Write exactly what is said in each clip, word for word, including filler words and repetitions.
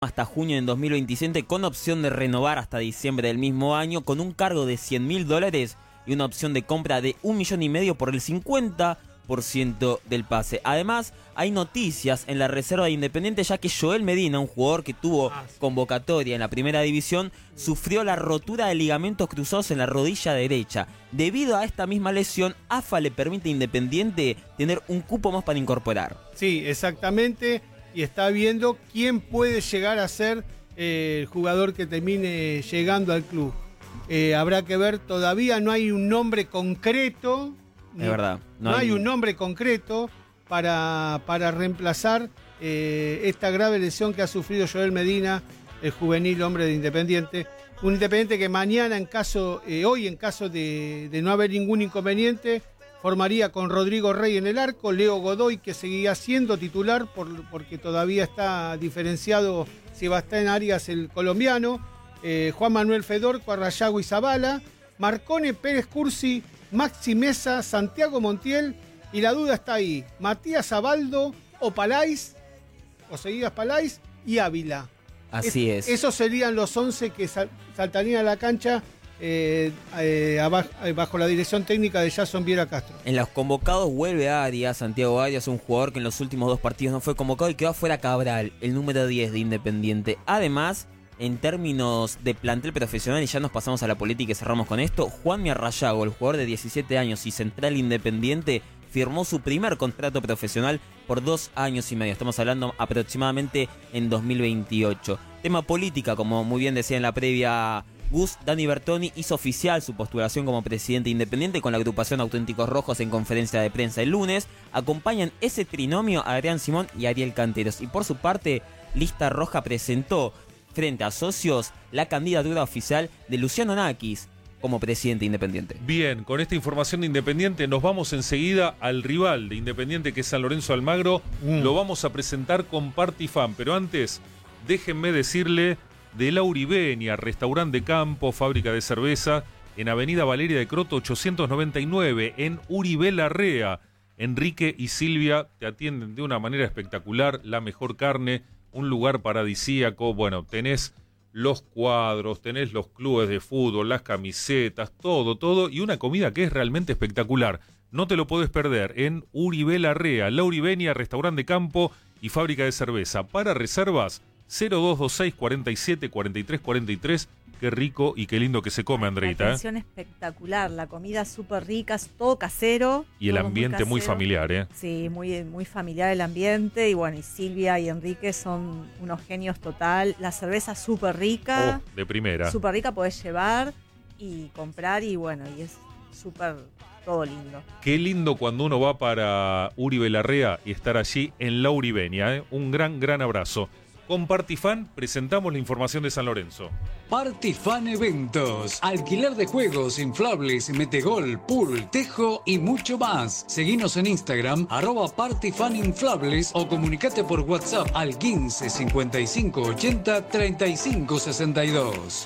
hasta junio de dos mil veintisiete con opción de renovar hasta diciembre del mismo año con un cargo de cien mil dólares y una opción de compra de un millón y medio por el cincuenta por ciento del pase. Además, hay noticias en la reserva de Independiente, ya que Joel Medina, un jugador que tuvo convocatoria en la primera división, sufrió la rotura de ligamentos cruzados en la rodilla derecha. Debido a esta misma lesión, A F A le permite a Independiente tener un cupo más para incorporar. Sí, exactamente, y está viendo quién puede llegar a ser eh, el jugador que termine llegando al club. Eh, habrá que ver, todavía no hay un nombre concreto. Es verdad. No, no hay... hay un nombre concreto para, para reemplazar eh, esta grave lesión que ha sufrido Joel Medina, el juvenil hombre de Independiente. Un Independiente que mañana, en caso, eh, hoy en caso de, de no haber ningún inconveniente, formaría con Rodrigo Rey en el arco, Leo Godoy, que seguía siendo titular por, porque todavía está diferenciado Sebastián Arias, el colombiano, eh, Juan Manuel Fedorco, Arrayago y Zabala, Marcone, Pérez Cursi, Maxi Mesa, Santiago Montiel, y la duda está ahí, Matías Abaldo o Palais, o Seguidas Palais y Ávila. Así es. es. Esos serían los once que sal, saltarían a la cancha eh, eh, abajo, eh, bajo la dirección técnica de Jason Viera Castro. En los convocados vuelve Arias, Santiago Arias, un jugador que en los últimos dos partidos no fue convocado y quedó afuera Cabral, el número diez de Independiente. Además, en términos de plantel profesional, y ya nos pasamos a la política y cerramos con esto, Juan Arrayago, el jugador de diecisiete años y central Independiente, firmó su primer contrato profesional por dos años y medio. Estamos hablando aproximadamente en dos mil veintiocho. Tema política, como muy bien decía en la previa Gus, Dani Bertoni hizo oficial su postulación como presidente independiente con la agrupación Auténticos Rojos en conferencia de prensa el lunes. Acompañan ese trinomio a Adrián Simón y Ariel Canteros. Y por su parte, Lista Roja presentó frente a socios la candidatura oficial de Luciano Nakis como presidente independiente. Bien, con esta información de Independiente nos vamos enseguida al rival de Independiente, que es San Lorenzo Almagro. Mm. Lo vamos a presentar con Partifan, pero antes déjenme decirle de La Uribenia, restaurante de campo, fábrica de cerveza, en Avenida Valeria de Croto ochocientos noventa y nueve, en Uribe Larrea. Enrique y Silvia te atienden de una manera espectacular, la mejor carne, un lugar paradisíaco. Bueno, tenés los cuadros, tenés los clubes de fútbol, las camisetas, todo, todo, y una comida que es realmente espectacular. No te lo podés perder en Uribe Larrea, La Uribenia, restaurante de campo y fábrica de cerveza. Para reservas, cero dos dos seis, cuarenta y siete, cuarenta y tres, cuarenta y tres. Qué rico y qué lindo que se come, Andreita. La atención ¿eh? espectacular, la comida súper rica, todo casero. Y el ambiente muy, muy familiar, ¿eh? Sí, muy, muy familiar el ambiente. Y bueno, y Silvia y Enrique son unos genios total. La cerveza súper rica. Oh, de primera. Súper rica, podés llevar y comprar y bueno, y es súper todo lindo. Qué lindo cuando uno va para Uribe Larrea y estar allí en La Uribenia, ¿eh? Un gran, gran abrazo. Con Partifan presentamos la información de San Lorenzo. Partifan Eventos. Alquiler de juegos, inflables, metegol, pool, tejo y mucho más. Seguinos en Instagram, arroba Partifan Inflables, o comunicate por WhatsApp al quince, cincuenta y cinco, ochenta, treinta y cinco, sesenta y dos.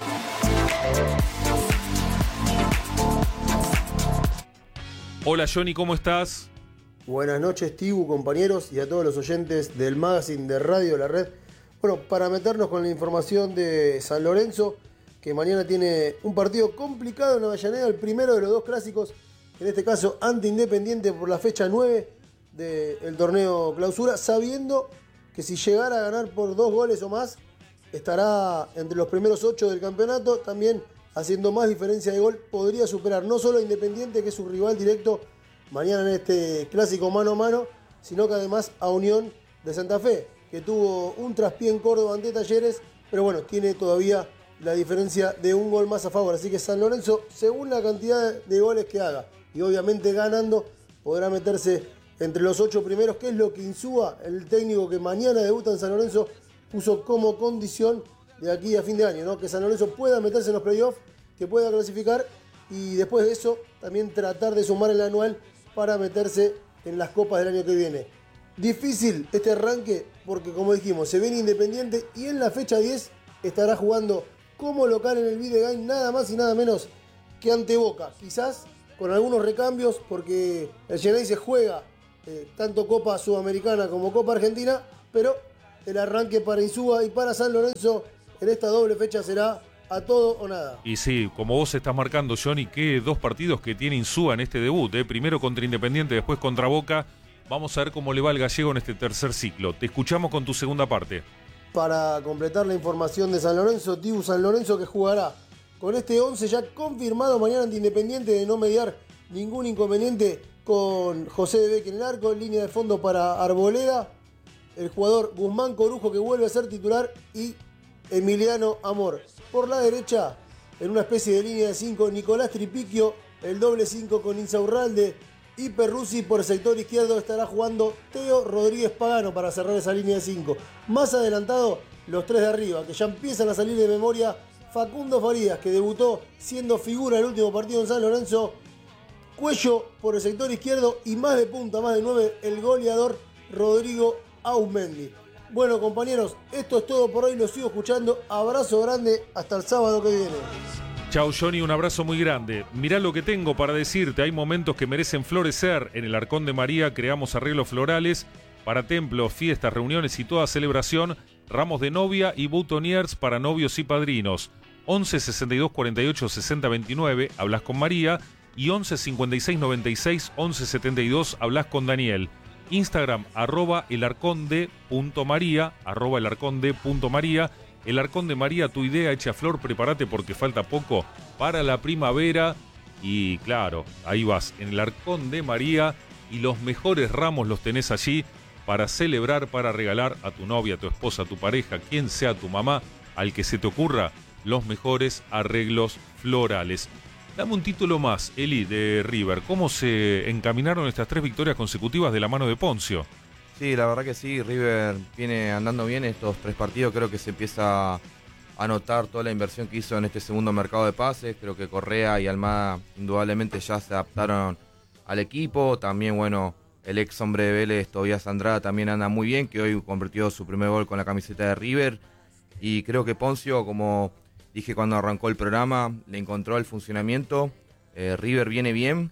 Hola Johnny, ¿cómo estás? Buenas noches, Tibu, compañeros, y a todos los oyentes del magazine de Radio La Red. Bueno, para meternos con la información de San Lorenzo, que mañana tiene un partido complicado en Avellaneda, el primero de los dos clásicos, en este caso ante Independiente por la fecha nueve del torneo Clausura, sabiendo que si llegara a ganar por dos goles o más, estará entre los primeros ocho del campeonato, también haciendo más diferencia de gol, podría superar no solo a Independiente, que es su rival directo mañana en este clásico mano a mano, sino que además a Unión de Santa Fe, que tuvo un traspié en Córdoba ante Talleres, pero bueno, tiene todavía la diferencia de un gol más a favor. Así que San Lorenzo, según la cantidad de goles que haga, y obviamente ganando, podrá meterse entre los ocho primeros, que es lo que Insúa, el técnico que mañana debuta en San Lorenzo, puso como condición de aquí a fin de año, ¿no? Que San Lorenzo pueda meterse en los playoffs, que pueda clasificar, y después de eso también tratar de sumar el anual para meterse en las copas del año que viene. Difícil este arranque porque, como dijimos, se viene Independiente y en la fecha diez estará jugando como local en el Videgain nada más y nada menos que ante Boca. Quizás con algunos recambios porque el Xeneize juega eh, tanto Copa Sudamericana como Copa Argentina, pero el arranque para Insúa y para San Lorenzo en esta doble fecha será a todo o nada. Y sí, como vos estás marcando, Johnny, que dos partidos que tiene Insúa en este debut, ¿eh? Primero contra Independiente, después contra Boca. Vamos a ver cómo le va al gallego en este tercer ciclo. Te escuchamos con tu segunda parte. Para completar la información de San Lorenzo, Tibu San Lorenzo que jugará con este once ya confirmado mañana ante Independiente de no mediar ningún inconveniente con José de Beque en el arco, en línea de fondo para Arboleda, el jugador Guzmán Corujo que vuelve a ser titular y Emiliano Amor. Por la derecha, en una especie de línea de cinco, Nicolás Tripiquio, el doble cinco con Insaurralde y Perruzzi. Por el sector izquierdo estará jugando Teo Rodríguez Pagano para cerrar esa línea de cinco. Más adelantado, los tres de arriba, que ya empiezan a salir de memoria. Facundo Farías, que debutó siendo figura el último partido en San Lorenzo. Cuello por el sector izquierdo y más de punta, más de nueve, el goleador Rodrigo Ausmendi. Bueno, compañeros, esto es todo por hoy. Los sigo escuchando. Abrazo grande. Hasta el sábado que viene. Chau, Johnny, un abrazo muy grande. Mirá lo que tengo para decirte. Hay momentos que merecen florecer. En el Arcón de María creamos arreglos florales para templos, fiestas, reuniones y toda celebración. Ramos de novia y boutonnières para novios y padrinos. once sesenta y dos cuarenta y ocho sesenta veintinueve, hablas con María. Y once cincuenta y seis noventa y seis once setenta y dos, hablas con Daniel. Instagram, arroba elarconde.maría, arroba elarconde.maría. El Arcón de María, tu idea hecha flor, prepárate porque falta poco para la primavera. Y claro, ahí vas, en el Arcón de María, y los mejores ramos los tenés allí para celebrar, para regalar a tu novia, a tu esposa, a tu pareja, quien sea tu mamá, al que se te ocurra, los mejores arreglos florales. Dame un título más, Eli, de River. ¿Cómo se encaminaron estas tres victorias consecutivas de la mano de Poncio? Sí, la verdad que sí, River viene andando bien estos tres partidos. Creo que se empieza a notar toda la inversión que hizo en este segundo mercado de pases. Creo que Correa y Almada indudablemente ya se adaptaron al equipo. También, bueno, el ex hombre de Vélez, Tobías Andrada, también anda muy bien, que hoy convirtió su primer gol con la camiseta de River. Y creo que Poncio, como dije cuando arrancó el programa, le encontró el funcionamiento. Eh, River viene bien.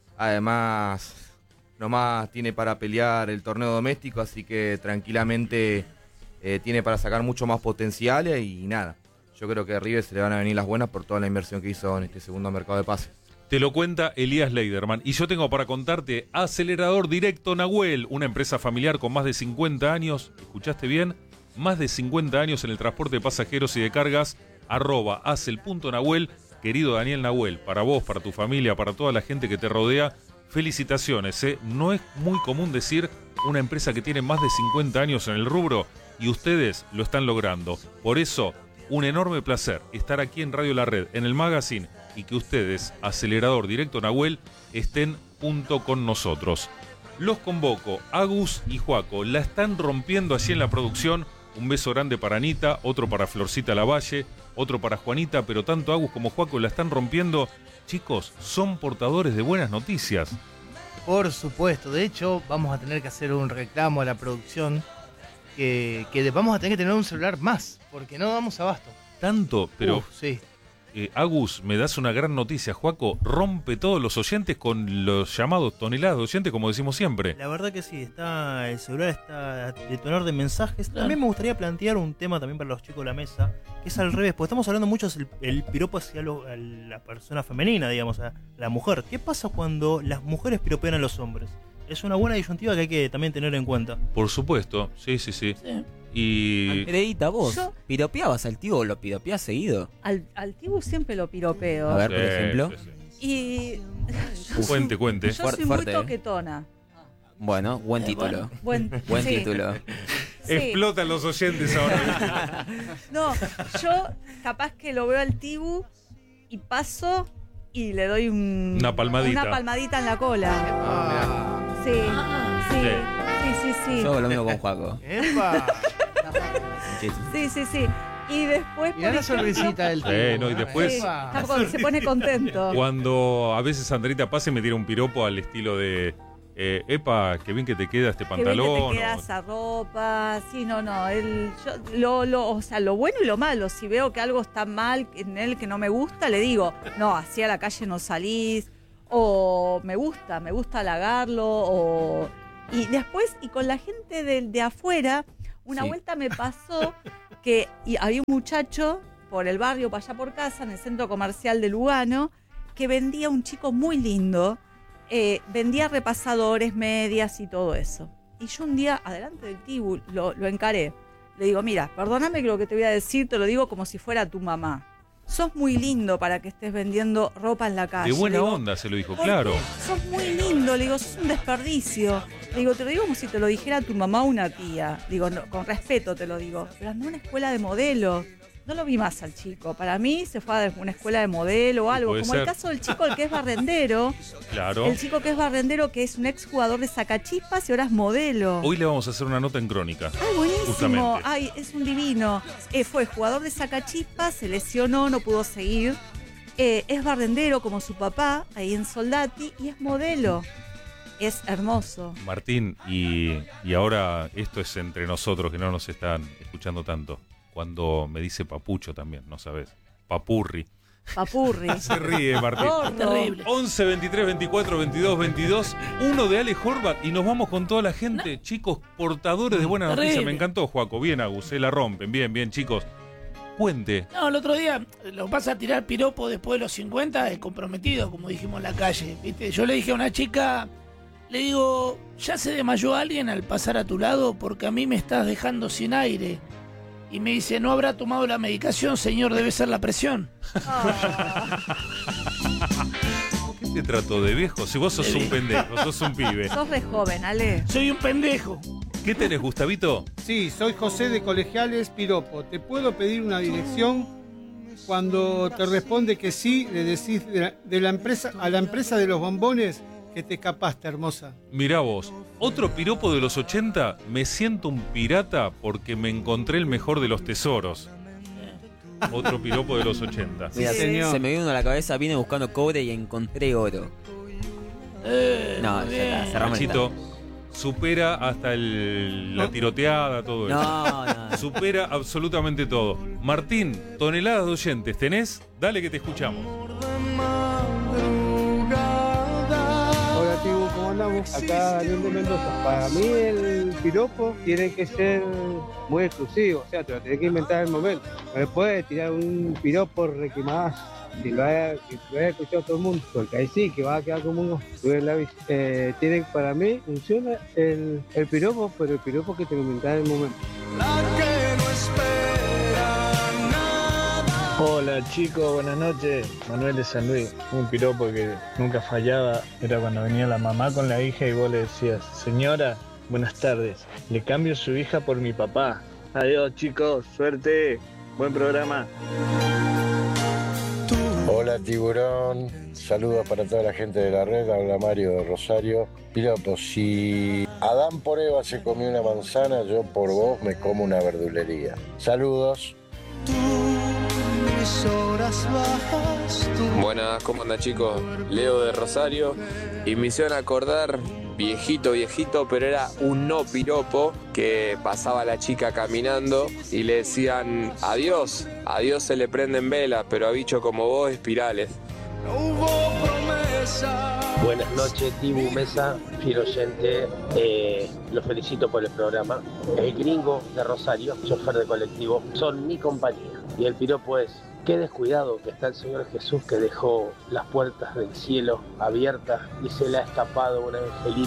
Además, nomás tiene para pelear el torneo doméstico, así que tranquilamente eh, tiene para sacar mucho más potencial y nada. Yo creo que a River se le van a venir las buenas por toda la inversión que hizo en este segundo mercado de pases. Te lo cuenta Elías Leiderman. Y yo tengo para contarte Acelerador Directo Nahuel, una empresa familiar con más de cincuenta años. ¿Escuchaste bien? Más de cincuenta años en el transporte de pasajeros y de cargas. Arroba acel.nahuel. Querido Daniel Nahuel, para vos, para tu familia, para toda la gente que te rodea, felicitaciones, ¿eh? No es muy común decir una empresa que tiene más de cincuenta años en el rubro y ustedes lo están logrando. Por eso, un enorme placer estar aquí en Radio La Red, en el magazine, y que ustedes, Acelerador Directo Nahuel, estén junto con nosotros. Los convoco, Agus y Juaco, la están rompiendo allí en la producción. Un beso grande para Anita, otro para Florcita Lavalle, otro para Juanita, pero tanto Agus como Juaco la están rompiendo. Chicos, son portadores de buenas noticias. Por supuesto, de hecho, vamos a tener que hacer un reclamo a la producción que, que vamos a tener que tener un celular más, porque no damos abasto. Tanto, pero... Uf, sí. Eh, Agus, me das una gran noticia, Juaco, rompe todos los oyentes con los llamados toneladas de oyentes, como decimos siempre. La verdad que sí, está el celular está de tonar de mensajes. También me gustaría plantear un tema también para los chicos de la mesa, que es al revés, porque estamos hablando mucho del el piropo hacia lo, a la persona femenina, digamos, a la mujer. ¿Qué pasa cuando las mujeres piropean a los hombres? Es una buena disyuntiva que hay que también tener en cuenta. Por supuesto, sí, sí, sí. Sí. Y... Andreita, vos, Yo- ¿piropeabas al tío o lo piropeás seguido? Al, al Tibu siempre lo piropeo. A ver, por Sí, ejemplo. sí, sí. Y yo soy- Cuente, cuente. Yo Fuerte, soy muy fuerte, ¿eh? toquetona. Bueno, buen título. Buen, Buen sí, título. sí. Explotan los oyentes ahora. No, yo capaz que lo veo al Tibu y paso y le doy un, Una palmadita. una palmadita en la cola. Ah. Sí, sí, sí, sí, sí. Yo hago lo mismo con Juaco. ¡Epa! Muchísimo. Sí, sí, sí. Y después, Mirá por la ejemplo, sonrisita del Sí, tipo. no, y después- sí, Epa. está con- se pone contento. Cuando a veces Andrita pasa y me tira un piropo al estilo de... Eh, epa, qué bien que te queda este Qué bien pantalón. que te queda o- esa ropa. Sí, no, no. Él, yo, lo, lo, o sea, lo bueno y lo malo. Si veo que algo está mal en él que no me gusta, le digo, no, así a la calle no salís. O me gusta, me gusta halagarlo. O... Y después, y con la gente de, de afuera, Una Sí. vuelta me pasó que y había un muchacho por el barrio, para allá por casa, en el centro comercial de Lugano, que vendía un chico muy lindo, eh, vendía repasadores, medias y todo eso. Y yo un día, adelante del Tibu, lo, lo encaré. Le digo, mira, perdóname que lo que te voy a decir, te lo digo como si fuera tu mamá. Sos muy lindo para que estés vendiendo ropa en la calle. De buena Le digo, onda se lo dijo, "¿Por claro. qué? Sos muy lindo", le digo, sos un desperdicio. Le digo, te lo digo como si te lo dijera tu mamá o una tía. Digo, no, con respeto te lo digo. Pero andó a una escuela de modelos. No lo vi más al chico. Para mí se fue a una escuela de modelo o algo. Puede Como ser. el caso del chico, el que es barrendero. Claro. El chico que es barrendero, que es un exjugador de sacachispas y ahora es modelo. Hoy le vamos a hacer una nota en Crónica. Ay, buenísimo. Justamente. Ay, es un divino. Eh, fue jugador de sacachispas, se lesionó, no pudo seguir. Eh, es barrendero como su papá, ahí en Soldati, y es modelo. Es hermoso. Martín, y, y ahora esto es entre nosotros que no nos están escuchando tanto. Cuando me dice papucho también, ¿no sabes? Papurri. Papurri. Se ríe, Martín. Gordo. once, veintitrés, veinticuatro, veintidós, veintidós. Uno de Ale Horvath y nos vamos con toda la gente. Chicos, portadores de buena noticia. Terrible. Me encantó, Juaco. Bien, Agus, se la rompen. Bien, bien, chicos. Cuente. No, el otro día lo pasa a tirar piropo después de los cincuenta, es comprometido, como dijimos en la calle. ¿Viste? Yo le dije a una chica, le digo, ¿ya se desmayó alguien al pasar a tu lado? Porque a mí me estás dejando sin aire. Y me dice, ¿no habrá tomado la medicación, señor? Debe ser la presión. ¿Qué te trató de viejo? Si vos sos De un pendejo, sos un pibe. Sos re joven, Ale. Soy un pendejo. ¿Qué tenés, Gustavito? Sí, soy José de Colegiales Piropo. ¿Te puedo pedir una dirección? Cuando te responde que sí, le decís de la, de la empresa a la empresa de los bombones que te escapaste, hermosa. Mirá vos, otro piropo de los ochenta, me siento un pirata porque me encontré el mejor de los tesoros. Otro piropo de los ochenta. Mira, Sí, se, señor. se me vino a la cabeza, vine buscando cobre y encontré oro. Eh, No, muy ya está, bien. cerramos el Nachito, supera hasta el, la No. tiroteada, todo eso. No, no. Supera absolutamente todo. Martín, toneladas de oyentes, ¿tenés? Dale que te escuchamos. Hola, Tibu, ¿cómo andamos? Acá Daniel de Mendoza. Para mí el piropo tiene que ser muy exclusivo, o sea, te lo tenés que inventar en el momento. No le puedes tirar un piropo requemadazo, si lo haya, que lo haya escuchado todo el mundo, porque ahí sí que va a quedar como un subir la bici. Eh, tiene, para mí funciona el, el piropo, pero el piropo que te lo inventas en el momento. Hola chicos, buenas noches. Manuel de San Luis. Un piropo que nunca fallaba era cuando venía la mamá con la hija y vos le decías, señora, buenas tardes, le cambio su hija por mi papá. Adiós chicos, suerte, buen programa. Hola Tiburón, saludos para toda la gente de la red, habla Mario de Rosario. Piropo, si Adán por Eva se comió una manzana, yo por vos me como una verdulería. Saludos. Buenas, ¿cómo andan chicos? Leo de Rosario y me hicieron acordar, viejito, viejito, pero era un no piropo que pasaba la chica caminando y le decían adiós, adiós se le prenden velas, pero a bicho como vos espirales. Buenas noches, Tibu Mesa, fiel oyente, eh, los felicito por el programa. El gringo de Rosario, chofer de colectivo, son mi compañía. Y el piropo es, qué descuidado que está el Señor Jesús que dejó las puertas del cielo abiertas y se le ha escapado un angelito.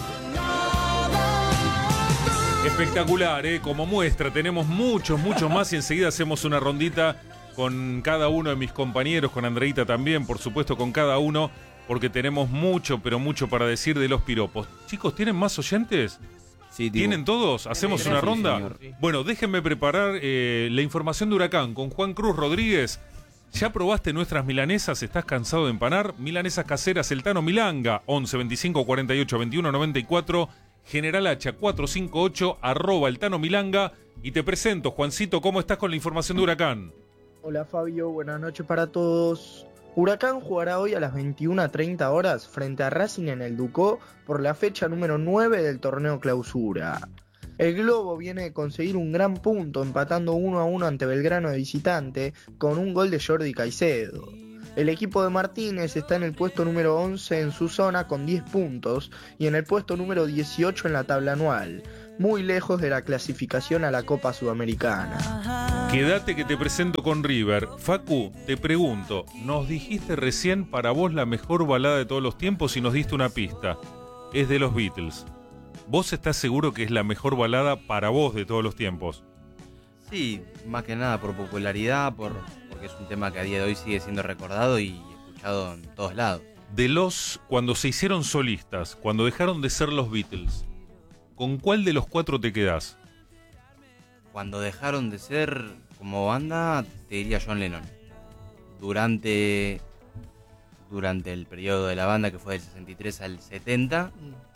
Espectacular, ¿eh? Como muestra, tenemos muchos, muchos más y enseguida hacemos una rondita con cada uno de mis compañeros, con Andreita también, por supuesto con cada uno, porque tenemos mucho, pero mucho para decir de los piropos. Chicos, ¿tienen más oyentes? Sí, ¿Tienen todos? ¿Hacemos Sí, una sí, ronda? señor. Bueno, déjenme preparar eh, la información de Huracán con Juan Cruz Rodríguez. ¿Ya probaste nuestras milanesas? ¿Estás cansado de empanar? Milanesas caseras El Tano Milanga, once veinticinco cuarenta y ocho veintiuno noventa y cuatro, General Hacha cuatrocientos cincuenta y ocho, arroba El Tano Milanga. Y te presento, Juancito, ¿cómo estás con la información de Huracán? Hola Fabio, buenas noches para todos. Huracán jugará hoy a las veintiuna treinta horas frente a Racing en el Ducó por la fecha número nueve del torneo Clausura. El Globo viene de conseguir un gran punto empatando uno a uno ante Belgrano de visitante con un gol de Jordi Caicedo. El equipo de Martínez está en el puesto número once en su zona con diez puntos y en el puesto número dieciocho en la tabla anual, muy lejos de la clasificación a la Copa Sudamericana. Quédate que te presento con River. Facu, te pregunto, nos dijiste recién para vos la mejor balada de todos los tiempos y nos diste una pista. Es de los Beatles. ¿Vos estás seguro que es la mejor balada para vos de todos los tiempos? Sí, más que nada por popularidad, por, porque es un tema que a día de hoy sigue siendo recordado y escuchado en todos lados. De los, cuando se hicieron solistas, cuando dejaron de ser los Beatles, ¿con cuál de los cuatro te quedás? Cuando dejaron de ser como banda, te diría John Lennon. Durante, durante el periodo de la banda, que fue del sesenta y tres al setenta,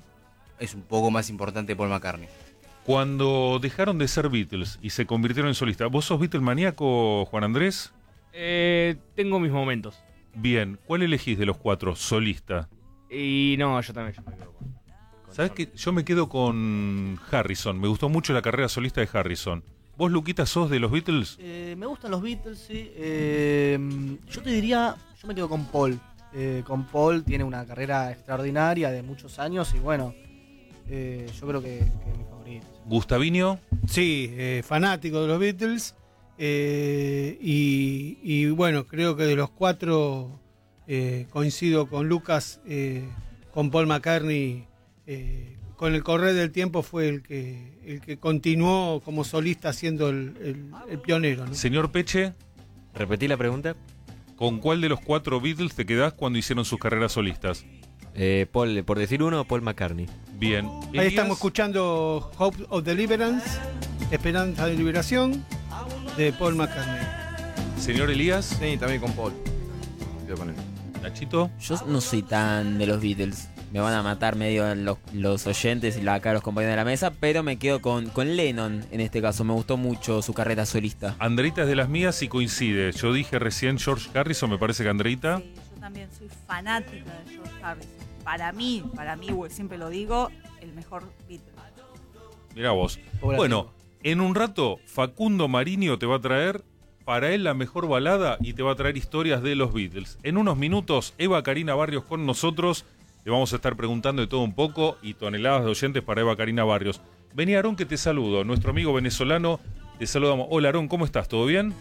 es un poco más importante Paul McCartney. Cuando dejaron de ser Beatles y se convirtieron en solistas, ¿vos sos Beatles maníaco, Juan Andrés? Eh, tengo mis momentos. Bien, ¿cuál elegís de los cuatro? Solista. Y no, yo también yo me quedo con, con ¿Sabés qué? Yo me quedo con Harrison. Me gustó mucho la carrera solista de Harrison. ¿Vos, Luquita, sos de los Beatles? Eh, me gustan los Beatles, sí. Eh, yo te diría, yo me quedo con Paul. Eh, con Paul tiene una carrera extraordinaria de muchos años y bueno, eh, yo creo que, que es mi favorito. ¿Gustavinho? Sí, eh, fanático de los Beatles. Eh, y, y bueno, creo que de los cuatro eh, coincido con Lucas, eh, con Paul McCartney. Eh, con el correr del tiempo fue el que el que continuó como solista siendo el, el, el pionero, ¿no? Señor Peche, repetí la pregunta. ¿Con cuál de los cuatro Beatles te quedás cuando hicieron sus carreras solistas? Eh, Paul, por decir uno, Paul McCartney. Bien. Ahí Elías, estamos escuchando Hope of Deliverance, Esperanza de Liberación, de Paul McCartney. Señor Elías. Sí, también con Paul. Quedo con él. Nachito. Yo no soy tan de los Beatles. Me van a matar medio los, los oyentes y la, acá los compañeros de la mesa, pero me quedo con, con Lennon en este caso. Me gustó mucho su carrera solista. Andreita es de las mías y coincide. Yo dije recién George Harrison, me parece que Andreita. Sí, yo también soy fanática de George Harrison. Para mí, para mí, siempre lo digo, el mejor Beatle. Mirá vos. Pobre Bueno, amigo. en un rato Facundo Mariño te va a traer para él la mejor balada y te va a traer historias de los Beatles. En unos minutos, Eva Karina Barrios con nosotros. Le vamos a estar preguntando de todo un poco y toneladas de oyentes para Eva Karina Barrios. Vení, Aarón, que te saludo. Nuestro amigo venezolano, te saludamos. Hola, Aarón, ¿cómo estás? ¿Todo bien?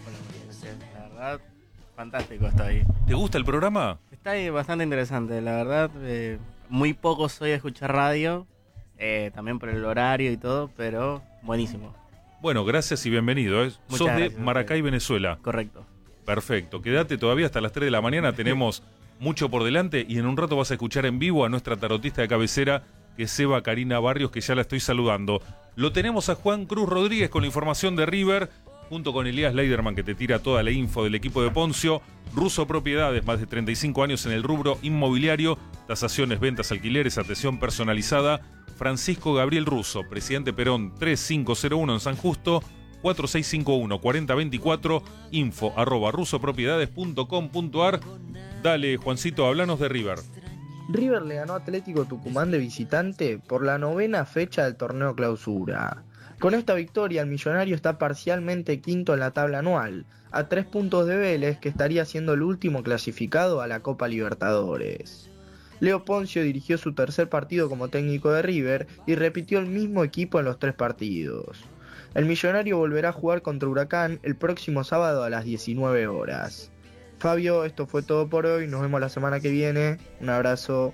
La verdad, fantástico está ahí. ¿Te gusta el programa? Está ahí bastante interesante, la verdad. Eh, muy poco soy a escuchar radio, eh, también por el horario y todo, pero buenísimo. Bueno, gracias y bienvenido. ¿eh? Muchas Sos de gracias, Maracay, Venezuela. Correcto. Perfecto. Quédate todavía hasta las tres de la mañana. Tenemos mucho por delante y en un rato vas a escuchar en vivo a nuestra tarotista de cabecera, que es Eva Karina Barrios, que ya la estoy saludando. Lo tenemos a Juan Cruz Rodríguez con la información de River, junto con Elías Leiderman, que te tira toda la info del equipo de Poncio. Russo Propiedades, más de treinta y cinco años en el rubro inmobiliario, tasaciones, ventas, alquileres, atención personalizada. Francisco Gabriel Russo, presidente Perón tres cinco cero uno en San Justo, cuatro seis cinco uno, cuatro cero dos cuatro, info arroba rusopropiedades punto com punto ar. Dale, Juancito, hablanos de River. River le ganó a Atlético Tucumán de visitante por la novena fecha del torneo Clausura. Con esta victoria, el millonario está parcialmente quinto en la tabla anual, a tres puntos de Vélez, que estaría siendo el último clasificado a la Copa Libertadores. Leo Poncio dirigió su tercer partido como técnico de River y repitió el mismo equipo en los tres partidos. El millonario volverá a jugar contra Huracán el próximo sábado a las diecinueve horas. Fabio, esto fue todo por hoy, nos vemos la semana que viene, un abrazo.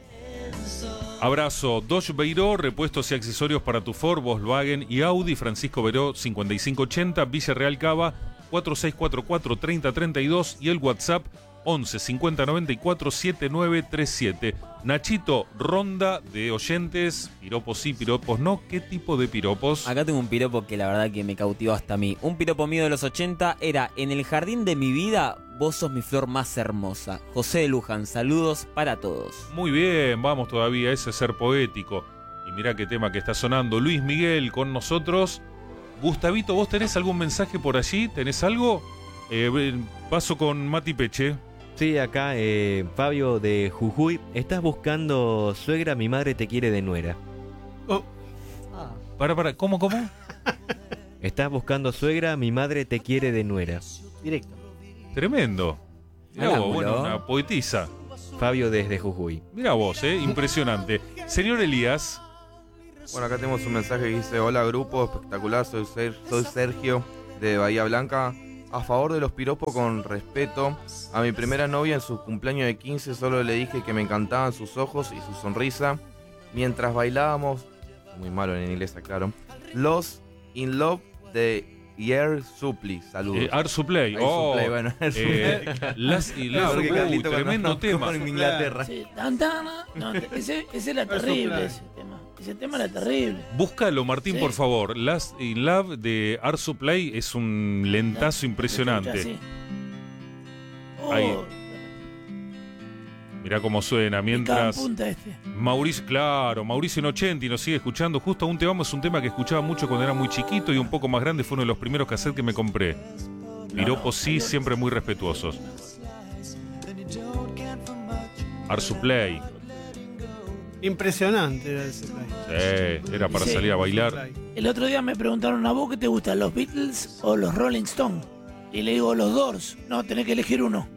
Abrazo. Dodge Beiró, repuestos y accesorios para tu Ford, Volkswagen y Audi. Francisco Beiró, cincuenta y cinco ochenta, Villarreal Cava, cuatro seis cuatro cuatro, treinta treinta y dos y el WhatsApp once cincuenta noventa y cuatro setenta y nueve treinta y siete. Nachito, ronda de oyentes, piropos sí, piropos no. ¿Qué tipo de piropos? Acá tengo un piropo que la verdad que me cautivó hasta a mí. Un piropo mío de los ochenta era: en el jardín de mi vida, vos sos mi flor más hermosa. José de Luján, saludos para todos. Muy bien, vamos todavía, ese es ser poético. Y mirá qué tema que está sonando. Luis Miguel con nosotros. Gustavito, ¿vos tenés algún mensaje por allí? ¿Tenés algo? Eh, paso con Mati Peche. Sí, acá eh, Fabio de Jujuy. Estás buscando suegra, mi madre te quiere de nuera. Oh. Ah. Para, para, ¿cómo, cómo? Estás buscando suegra, mi madre te quiere de nuera. Directo. Tremendo. Mirá vos, bueno, una poetisa. Fabio desde Jujuy. Mirá vos, eh, impresionante. Señor Elías. Bueno, acá tenemos un mensaje que dice: hola grupo, espectacular, soy, Ser- soy Sergio de Bahía Blanca. A favor de los piropos con respeto. A mi primera novia en su cumpleaños de quince solo le dije que me encantaban sus ojos y su sonrisa. Mientras bailábamos, muy malo en inglés, claro, Los In Love de Air Supply. Saludos. Eh, Air Supply. Air Oh, Supply, bueno, Air eh, Supply. Las y Claro, Love, porque uy, Carlito tremendo ganó tema. en Inglaterra. Sí, tan, tan, no, ese, ese era terrible, ese tema. Ese tema era terrible. Búscalo, Martín, Sí. por favor. Last in Love de Air Supply es un lentazo impresionante. Sí. Ahí. Oh, Mirá cómo suena. picaba en Mientras punta este. Mauricio, claro, Mauricio en ochenta y nos sigue escuchando. Justo aún te vamos, es un tema que escuchaba mucho cuando era muy chiquito y un poco más grande. Fue uno de los primeros cassettes que me compré. Piropos sí, siempre muy respetuosos. Air Supply. Impresionante era ese play. Sí, era para Sí. salir a bailar. El otro día me preguntaron: ¿a vos qué te gustan, los Beatles o los Rolling Stones? Y le digo: los Doors. No, tenés que elegir uno.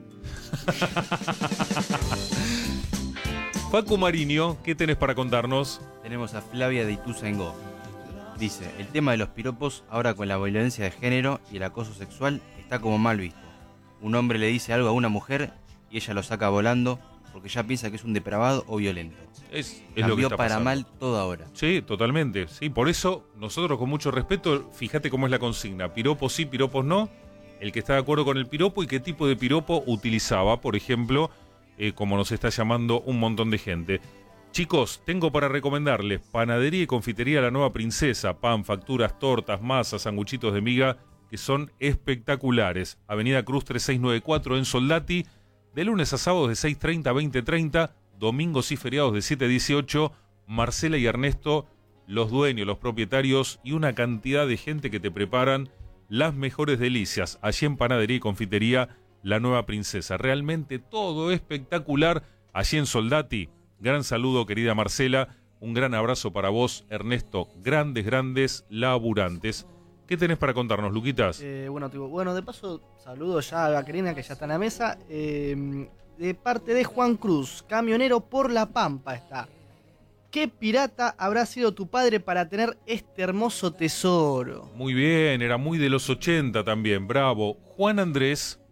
Facu Mariño, ¿qué tenés para contarnos? Tenemos a Flavia de Ituzaingó. Dice: el tema de los piropos, ahora con la violencia de género y el acoso sexual, está como mal visto. Un hombre le dice algo a una mujer y ella lo saca volando porque ya piensa que es un depravado o violento. Es, es Cambió lo que está para pasando. mal todo ahora. Sí, totalmente. Sí, por eso nosotros con mucho respeto, fíjate cómo es la consigna. Piropos sí, piropos no. El que está de acuerdo con el piropo y qué tipo de piropo utilizaba, por ejemplo, eh, como nos está llamando un montón de gente. Chicos, tengo para recomendarles Panadería y Confitería La Nueva Princesa. Pan, facturas, tortas, masas, sanguchitos de miga, que son espectaculares. Avenida Cruz tres seis nueve cuatro en Soldati, de lunes a sábados de seis treinta a veinte treinta, domingos y feriados de siete a dieciocho. Marcela y Ernesto, los dueños, los propietarios y una cantidad de gente que te preparan las mejores delicias. Allí en Panadería y Confitería La Nueva Princesa. Realmente todo espectacular allí en Soldati. Gran saludo, querida Marcela. Un gran abrazo para vos, Ernesto. Grandes, grandes laburantes. ¿Qué tenés para contarnos, Luquitas? Eh, bueno, tipo, bueno, de paso, saludo ya a Karina, que ya está en la mesa. Eh, de parte de Juan Cruz, camionero por La Pampa está. ¿Qué pirata habrá sido tu padre para tener este hermoso tesoro? Muy bien, era muy de los ochenta también. Bravo. Juan Andrés.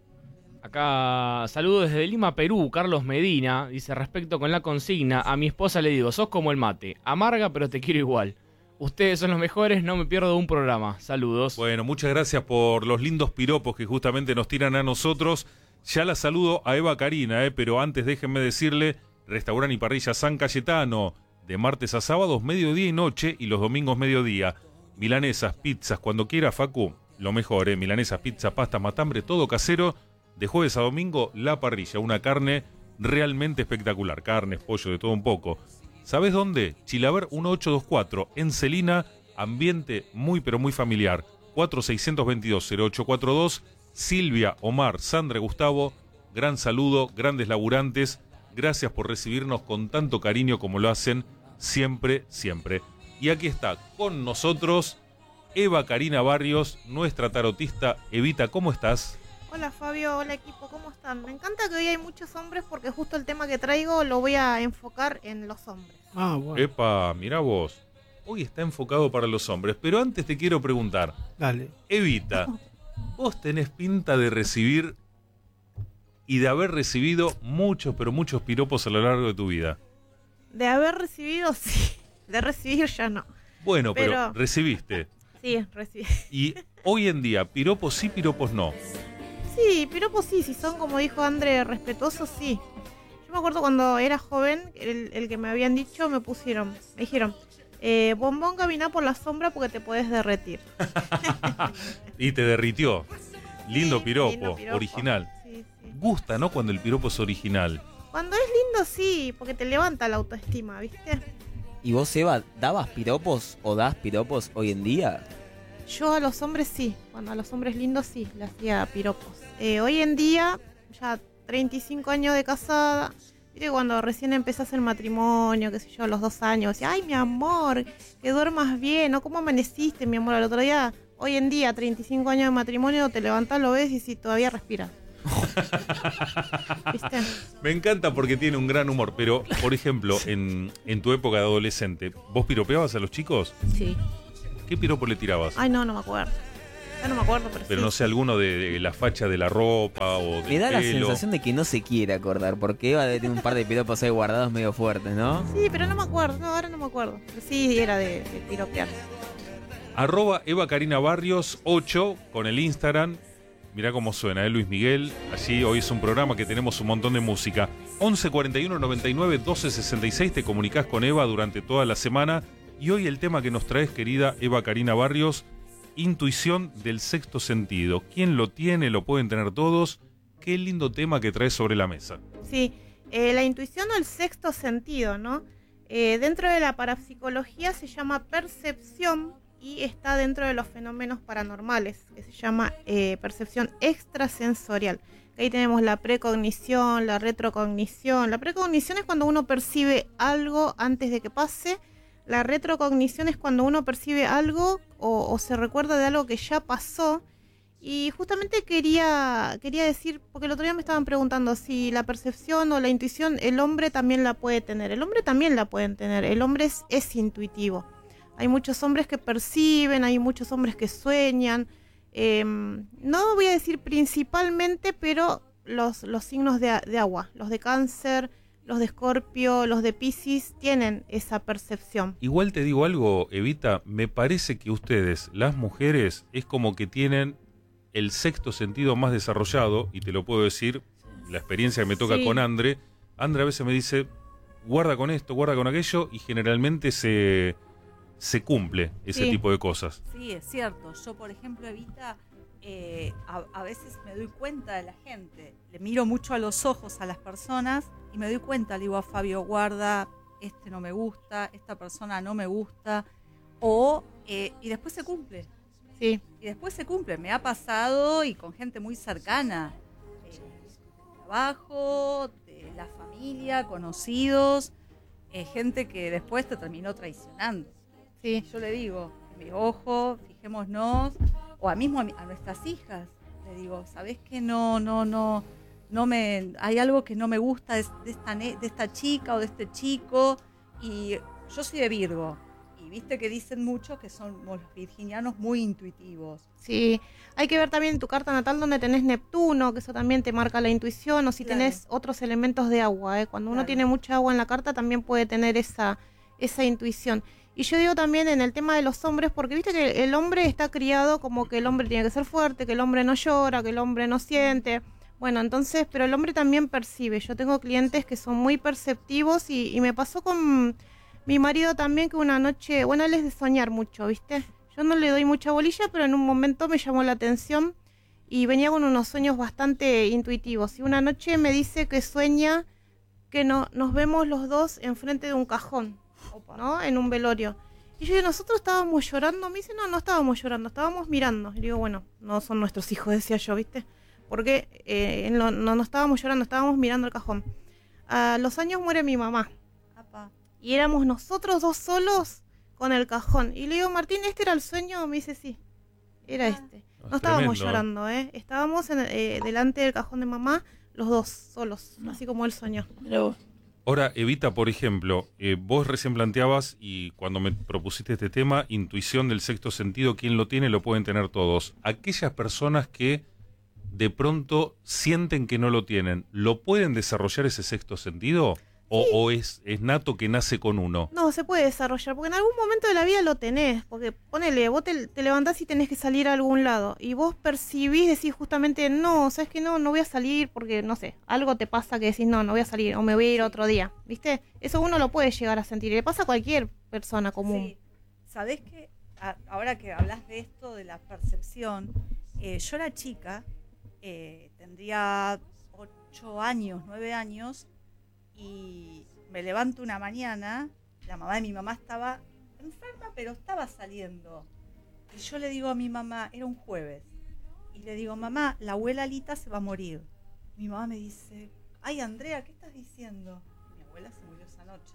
Acá saludo desde Lima, Perú, Carlos Medina. Dice: respecto con la consigna, a mi esposa le digo: sos como el mate, amarga pero te quiero igual. Ustedes son los mejores, no me pierdo un programa. Saludos. Bueno, muchas gracias por los lindos piropos que justamente nos tiran a nosotros. Ya la saludo a Eva Karina, eh, pero antes déjenme decirle, Restaurante y Parrilla San Cayetano, de martes a sábados, mediodía y noche, y los domingos mediodía. Milanesas, pizzas, cuando quiera, Facu, lo mejor, eh, milanesas, pizza, pasta, matambre, todo casero. De jueves a domingo, La Parrilla, una carne realmente espectacular. Carnes, pollo, de todo un poco. ¿Sabes dónde? Chilaver uno ocho dos cuatro, en Celina, ambiente muy pero muy familiar. cuatro seis dos dos cero ocho cuatro dos. Silvia, Omar, Sandra, Gustavo, gran saludo, grandes laburantes. Gracias por recibirnos con tanto cariño como lo hacen siempre, siempre. Y aquí está con nosotros Eva Karina Barrios, nuestra tarotista. Evita, ¿cómo estás? Hola Fabio, hola equipo, ¿cómo están? Me encanta que hoy hay muchos hombres porque justo el tema que traigo lo voy a enfocar en los hombres. Ah, bueno. Epa, mirá vos. Hoy está enfocado para los hombres, pero antes te quiero preguntar. Dale. Evita, vos tenés pinta de recibir y de haber recibido muchos, pero muchos piropos a lo largo de tu vida. De haber recibido, sí. De recibir ya no. Bueno, pero, Pero- recibiste. Sí, recibí. Y hoy en día, piropos sí, piropos no. Sí, piropos sí, si son como dijo André, respetuosos sí. Yo me acuerdo cuando era joven, el, el que me habían dicho, me pusieron, me dijeron, eh, bombón, camina por la sombra porque te puedes derretir. Y te derritió. Lindo piropo, lindo piropo. original. Sí, sí. Gusta, ¿no? Cuando el piropo es original. Cuando es lindo sí, porque te levanta la autoestima, ¿viste? ¿Y vos, Eva, dabas piropos o das piropos hoy en día? Yo a los hombres sí, cuando a los hombres lindos sí, le hacía piropos. Eh, hoy en día, ya treinta y cinco años de casada, viste cuando recién empezás el matrimonio, qué sé yo, a los dos años, decía, ay mi amor, que duermas bien, ¿no? ¿Cómo amaneciste, mi amor? Al otro día, hoy en día, treinta y cinco años de matrimonio, te levantás, lo ves y si todavía respiras. ¿Viste? Me encanta porque tiene un gran humor, pero, por ejemplo, en, en tu época de adolescente, ¿vos piropeabas a los chicos? Sí. ¿Qué piropo le tirabas? Ay, no, no me acuerdo. Ya no me acuerdo, pero, Pero sí. no sé, alguno de, de la facha de la ropa o del Me da la pelo. sensación de que no se quiere acordar, porque Eva debe tener un par de piropos ahí guardados medio fuertes, ¿no? Sí, pero no me acuerdo. No, ahora no me acuerdo. Pero sí, era de, de piropear. Arroba Eva Karina Barrios ocho con el Instagram. Mirá cómo suena, ¿eh? Luis Miguel. Allí hoy es un programa que tenemos un montón de música. once cuarenta y uno noventa y nueve doce sesenta y seis. Te comunicás con Eva durante toda la semana. Y hoy el tema que nos traes, querida Eva Karina Barrios, intuición del sexto sentido. ¿Quién lo tiene? ¿Lo pueden tener todos? Qué lindo tema que traes sobre la mesa. Sí, eh, la intuición o el sexto sentido, ¿no? Eh, dentro de la parapsicología se llama percepción y está dentro de los fenómenos paranormales, que se llama eh, percepción extrasensorial. Ahí tenemos la precognición, la retrocognición. La precognición es cuando uno percibe algo antes de que pase. La retrocognición es cuando uno percibe algo o, o se recuerda de algo que ya pasó. Y justamente quería, quería decir, porque el otro día me estaban preguntando si la percepción o la intuición el hombre también la puede tener. El hombre también la pueden tener. El hombre es, es intuitivo. Hay muchos hombres que perciben, hay muchos hombres que sueñan. Eh, no voy a decir principalmente, pero los, los signos de, de agua, los de Cáncer, los de Escorpio, los de Piscis, tienen esa percepción. Igual te digo algo, Evita, me parece que ustedes, las mujeres, es como que tienen el sexto sentido más desarrollado, y te lo puedo decir, la experiencia que me toca Sí. con Andre. Andre a veces me dice, guarda con esto, guarda con aquello, y generalmente se, se cumple ese Sí. tipo de cosas. Sí, es cierto. Yo, por ejemplo, Evita, eh, a, a veces me doy cuenta de la gente. Le miro mucho a los ojos a las personas y me doy cuenta. Le digo a Fabio, guarda, este no me gusta, esta persona no me gusta. O, eh, y después se cumple. Sí. Y después se cumple. Me ha pasado y con gente muy cercana. Eh, del trabajo, de la familia, conocidos. Eh, gente que después te terminó traicionando. Sí. Yo le digo, mi ojo, fijémonos, o a mismo a, mi- a nuestras hijas, le digo, ¿sabés qué? No, no, no, no me, hay algo que no me gusta de, de esta, ne- de esta chica o de este chico, y yo soy de Virgo, y viste que dicen mucho que somos los virginianos muy intuitivos. Sí, hay que ver también en tu carta natal donde tenés Neptuno, que eso también te marca la intuición, o si Claro. tenés otros elementos de agua, ¿eh? Cuando uno Claro. tiene mucha agua en la carta también puede tener esa, esa intuición. Y yo digo también en el tema de los hombres, porque viste que el hombre está criado como que el hombre tiene que ser fuerte, que el hombre no llora, que el hombre no siente. Bueno, entonces, pero el hombre también percibe. Yo tengo clientes que son muy perceptivos y, y me pasó con mi marido también que una noche, bueno, él es de soñar mucho, ¿viste? Yo no le doy mucha bolilla, pero en un momento me llamó la atención y venía con unos sueños bastante intuitivos. Y una noche me dice que sueña que no, nos vemos los dos enfrente de un cajón, ¿no? En un velorio. Y yo digo, nosotros estábamos llorando. Me dice, no, no estábamos llorando, estábamos mirando. Y digo, bueno, no son nuestros hijos, decía yo, ¿viste? Porque eh, no, no, no estábamos llorando, estábamos mirando el cajón. A los años muere mi mamá. Apa. Y éramos nosotros dos solos con el cajón. Y le digo, Martín, ¿este era el sueño? Me dice, sí, era este. No estábamos tremendo. llorando, ¿eh? Estábamos en, eh, delante del cajón de mamá, los dos solos, así como él soñó. Ahora, Evita, por ejemplo, eh, vos recién planteabas, y cuando me propusiste este tema, intuición del sexto sentido, ¿quién lo tiene? Lo pueden tener todos. Aquellas personas que de pronto sienten que no lo tienen, ¿lo pueden desarrollar ese sexto sentido? ¿O, o es, es nato que nace con uno? No, se puede desarrollar, porque en algún momento de la vida lo tenés, porque ponele, vos te, te levantás y tenés que salir a algún lado, y vos percibís, decís justamente, no, sabes que no, no voy a salir porque, no sé, algo te pasa que decís, no, no voy a salir, o me voy a ir otro día, ¿viste? Eso uno lo puede llegar a sentir, y le pasa a cualquier persona común. Sí. ¿Sabés qué? A- Ahora que hablas de esto, de la percepción, eh, yo era chica, eh, tendría ocho años, nueve años, y me levanto una mañana, la mamá de mi mamá estaba enferma, pero estaba saliendo. Y yo le digo a mi mamá, era un jueves, y le digo, mamá, la abuela Lita se va a morir. Mi mamá me dice, ay, Andrea, ¿qué estás diciendo? Mi abuela se murió esa noche.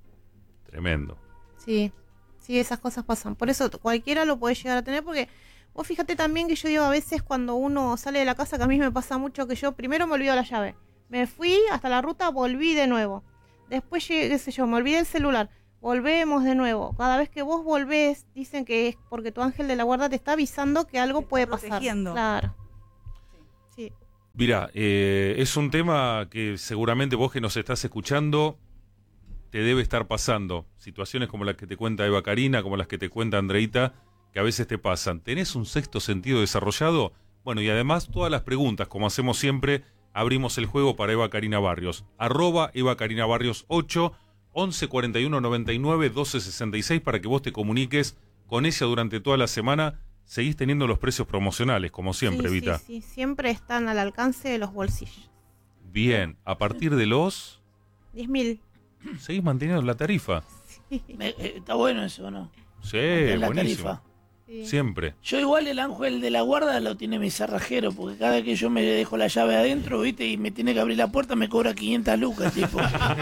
Tremendo. Sí, sí, esas cosas pasan. Por eso t- cualquiera lo puede llegar a tener porque Vos fíjate también que yo digo a veces cuando uno sale de la casa, que a mí me pasa mucho que yo primero me olvido la llave. Me fui hasta la ruta, volví de nuevo. Después llegué, qué sé yo, me olvidé el celular. Volvemos de nuevo. Cada vez que vos volvés, dicen que es porque tu ángel de la guarda te está avisando que algo puede pasar. protegiendo. Claro. Sí. Mirá, eh, es un tema que seguramente vos que nos estás escuchando te debe estar pasando. Situaciones como las que te cuenta Eva Karina, como las que te cuenta Andreita, que a veces te pasan. ¿Tenés un sexto sentido desarrollado? Bueno, y además todas las preguntas, como hacemos siempre, abrimos el juego para Eva Karina Barrios. Arroba Eva Karina Barrios ocho, once cuarenta y uno noventa y nueve doce sesenta y seis para que vos te comuniques con ella durante toda la semana. Seguís teniendo los precios promocionales, como siempre, sí, Vita. Sí, sí, siempre están al alcance de los bolsillos. Bien, a partir de los... diez mil. ¿Seguís manteniendo la tarifa? Me- eh, está bueno eso, ¿no? Sí, Mantener la buenísimo. tarifa. Sí. Siempre. Yo igual el ángel de la guarda lo tiene mi cerrajero, porque cada vez que yo me dejo la llave adentro, ¿viste? Y me tiene que abrir la puerta, me cobra quinientas lucas, tipo.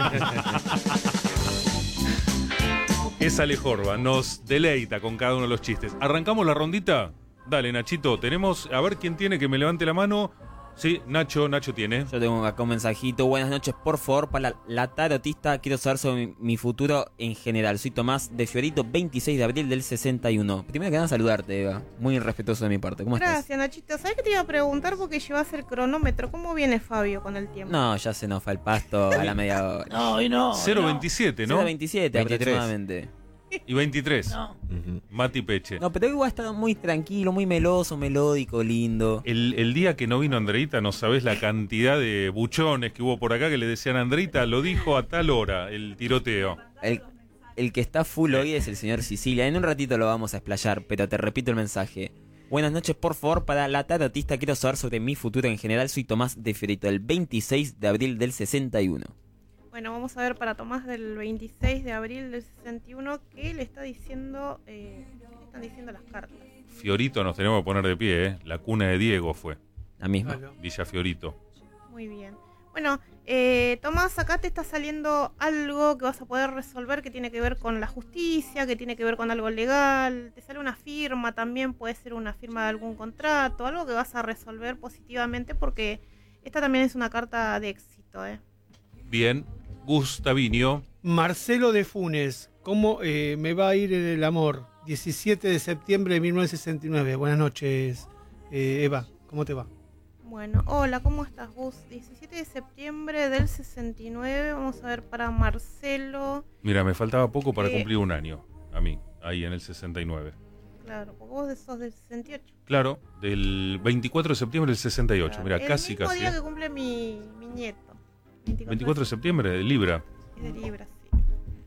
Es Alejorba, nos deleita con cada uno de los chistes. ¿Arrancamos la rondita? Dale, Nachito, tenemos... A ver quién tiene que me levante la mano. Sí, Nacho, Nacho tiene. Yo tengo acá un mensajito. Buenas noches, por favor, para la, la tarotista. Quiero saber sobre mi, mi futuro en general. Soy Tomás de Fiorito, veintiséis de abril del sesenta y uno. Primero que nada, saludarte, Eva. Muy respetuoso de mi parte. ¿Cómo estás? Gracias, Nachito. ¿Sabes qué te iba a preguntar? Porque llevas el cronómetro. ¿Cómo viene Fabio con el tiempo? No, ya se nos fue al pasto a la media hora. No, hoy no. cero veintisiete, ¿no? cero veintisiete veintitrés. aproximadamente. Y veintitrés. No. Mati Peche. No, pero igual está muy tranquilo, muy meloso, melódico, lindo. El, el día que no vino Andreita, no sabés la cantidad de buchones que hubo por acá que le decían a Andreita, lo dijo a tal hora, el tiroteo. El, el que está full hoy es el señor Sicilia. En un ratito lo vamos a explayar, pero te repito el mensaje. Buenas noches, por favor, para la tarotista quiero saber sobre mi futuro en general. Soy Tomás de Fiorito, el veintiséis de abril del sesenta y uno. Bueno, vamos a ver para Tomás del veintiséis de abril del sesenta y uno qué le está diciendo, eh, qué le están diciendo las cartas. Fiorito nos tenemos que poner de pie, ¿eh? La cuna de Diego fue. La misma. Villa Fiorito. Muy bien. Bueno, eh, Tomás, acá te está saliendo algo que vas a poder resolver que tiene que ver con la justicia, que tiene que ver con algo legal. Te sale una firma también, puede ser una firma de algún contrato, algo que vas a resolver positivamente porque esta también es una carta de éxito, ¿eh? Bien. Gustavinho. Marcelo de Funes, ¿cómo eh, me va a ir en el amor? diecisiete de septiembre de mil novecientos sesenta y nueve. Buenas noches, eh, Eva. ¿Cómo te va? Bueno, hola, ¿cómo estás, Gus? diecisiete de septiembre del sesenta y nueve. Vamos a ver para Marcelo. Mira, me faltaba poco para Eh. cumplir un año. A mí, ahí en el sesenta y nueve. Claro, porque vos sos del sesenta y ocho. Claro, del veinticuatro de septiembre del sesenta y ocho. Mira, el casi, mismo casi. día ¿eh? que cumple mi, mi nieto. veinticuatro de septiembre, de Libra. Es de Libra, sí.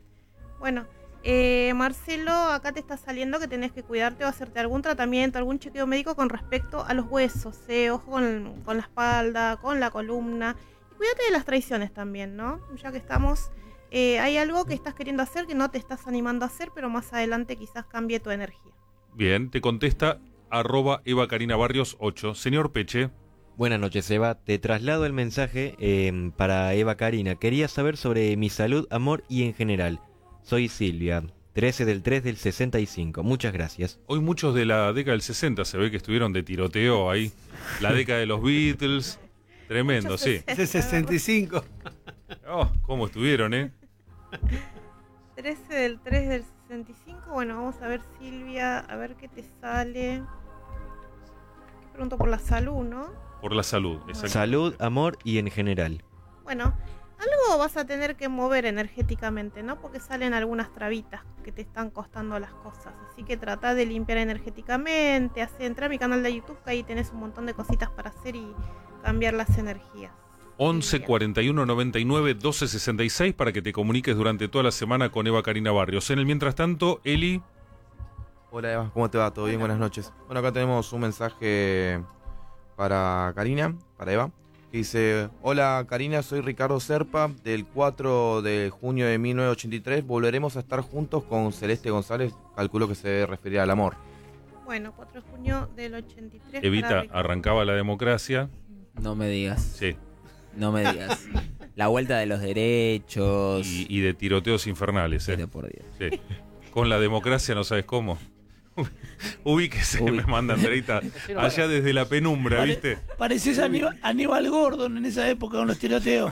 Bueno, eh, Marcelo, acá te está saliendo que tenés que cuidarte o hacerte algún tratamiento, algún chequeo médico con respecto a los huesos, eh, ojo con, con la espalda, con la columna. Y cuídate de las traiciones también, ¿no? Ya que estamos, eh, hay algo que estás queriendo hacer que no te estás animando a hacer, pero más adelante quizás cambie tu energía. Bien, te contesta arroba Eva Karina Barrios ocho. Señor Peche. Buenas noches, Eva. Te traslado el mensaje eh, para Eva Karina. Quería saber sobre mi salud, amor y en general. Soy Silvia, trece del tres del sesenta y cinco. Muchas gracias. Hoy muchos de la década del sesenta se ve que estuvieron de tiroteo ahí. La década de los Beatles. Tremendo, sí. Ese sesenta y cinco. Oh, cómo estuvieron, ¿eh? trece del tres del sesenta y cinco. Bueno, vamos a ver, Silvia, a ver qué te sale. Te pregunto por la salud, ¿no? Por la salud, exacto. Salud, amor y en general. Bueno, algo vas a tener que mover energéticamente, ¿no? Porque salen algunas trabitas que te están costando las cosas. Así que trata de limpiar energéticamente. Hace, entra a mi canal de YouTube, que ahí tenés un montón de cositas para hacer y cambiar las energías. once cuarenta y uno noventa y nueve doce sesenta y seis para que te comuniques durante toda la semana con Eva Karina Barrios. En el mientras tanto, Eli. Hola Eva, ¿cómo te va? ¿Todo bien? Buenas noches. Bueno, acá tenemos un mensaje para Karina, para Eva, que dice: hola Karina, soy Ricardo Serpa, del cuatro de junio de mil novecientos ochenta y tres. Volveremos a estar juntos con Celeste González. Calculo que se refería al amor. Bueno, cuatro de junio del ochenta y tres. Evita, para Ricardo. arrancaba la democracia. No me digas. Sí. No me digas. La vuelta de los derechos. Y, y de tiroteos infernales, ¿eh? Pero por Dios. Sí. Con la democracia no sabes cómo. Ubíquese, me manda Andreita, allá desde la penumbra, Pare- ¿viste? Pareces Aníbal, Aníbal Gordon en esa época con los tiroteos.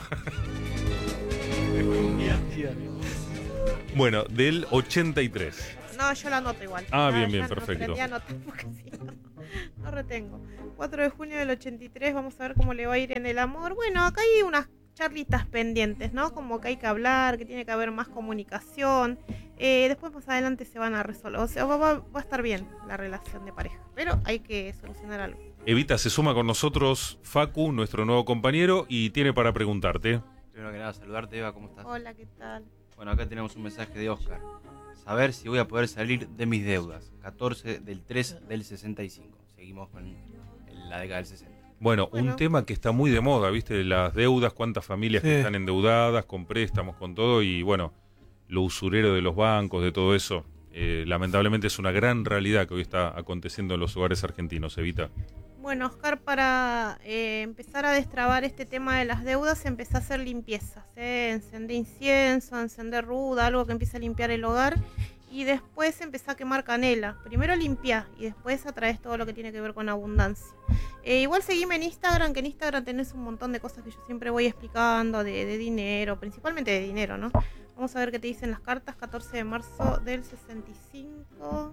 Bueno, del ochenta y tres. No, yo la anoto igual. Ah, Ya- bien, bien, ya no perfecto. aprendí a anotar porque si no, no retengo. cuatro de junio del ochenta y tres, vamos a ver cómo le va a ir en el amor. Bueno, acá hay unas charlitas pendientes, ¿no? Como que hay que hablar, que tiene que haber más comunicación. Eh, después más adelante se van a resolver. O sea, va, va- va a estar bien la relación de pareja, pero hay que solucionar algo. Evita se suma con nosotros, Facu, nuestro nuevo compañero, y tiene para preguntarte. Primero que nada, saludarte, Eva, ¿cómo estás? Hola, ¿qué tal? Bueno, acá tenemos un mensaje de Oscar. Saber si voy a poder salir de mis deudas. catorce del tres del sesenta y cinco. Seguimos con el- la década del sesenta. Bueno, Bueno. un tema que está muy de moda, ¿viste? Las deudas, cuántas familias Sí. que están endeudadas, con préstamos, con todo, y bueno, lo usurero de los bancos, de todo eso. Eh, lamentablemente es una gran realidad que hoy está aconteciendo en los hogares argentinos, Evita. Bueno, Oscar, para eh, empezar a destrabar este tema de las deudas, empecé a hacer limpiezas, ¿eh? Encender incienso, encender ruda, algo que empiece a limpiar el hogar. Y después empecé a quemar canela. Primero limpiá y después atraes todo lo que tiene que ver con abundancia. Eh, igual seguime en Instagram, que en Instagram tenés un montón de cosas que yo siempre voy explicando de, de dinero, principalmente de dinero, ¿no? Vamos a ver qué te dicen las cartas. catorce de marzo del sesenta y cinco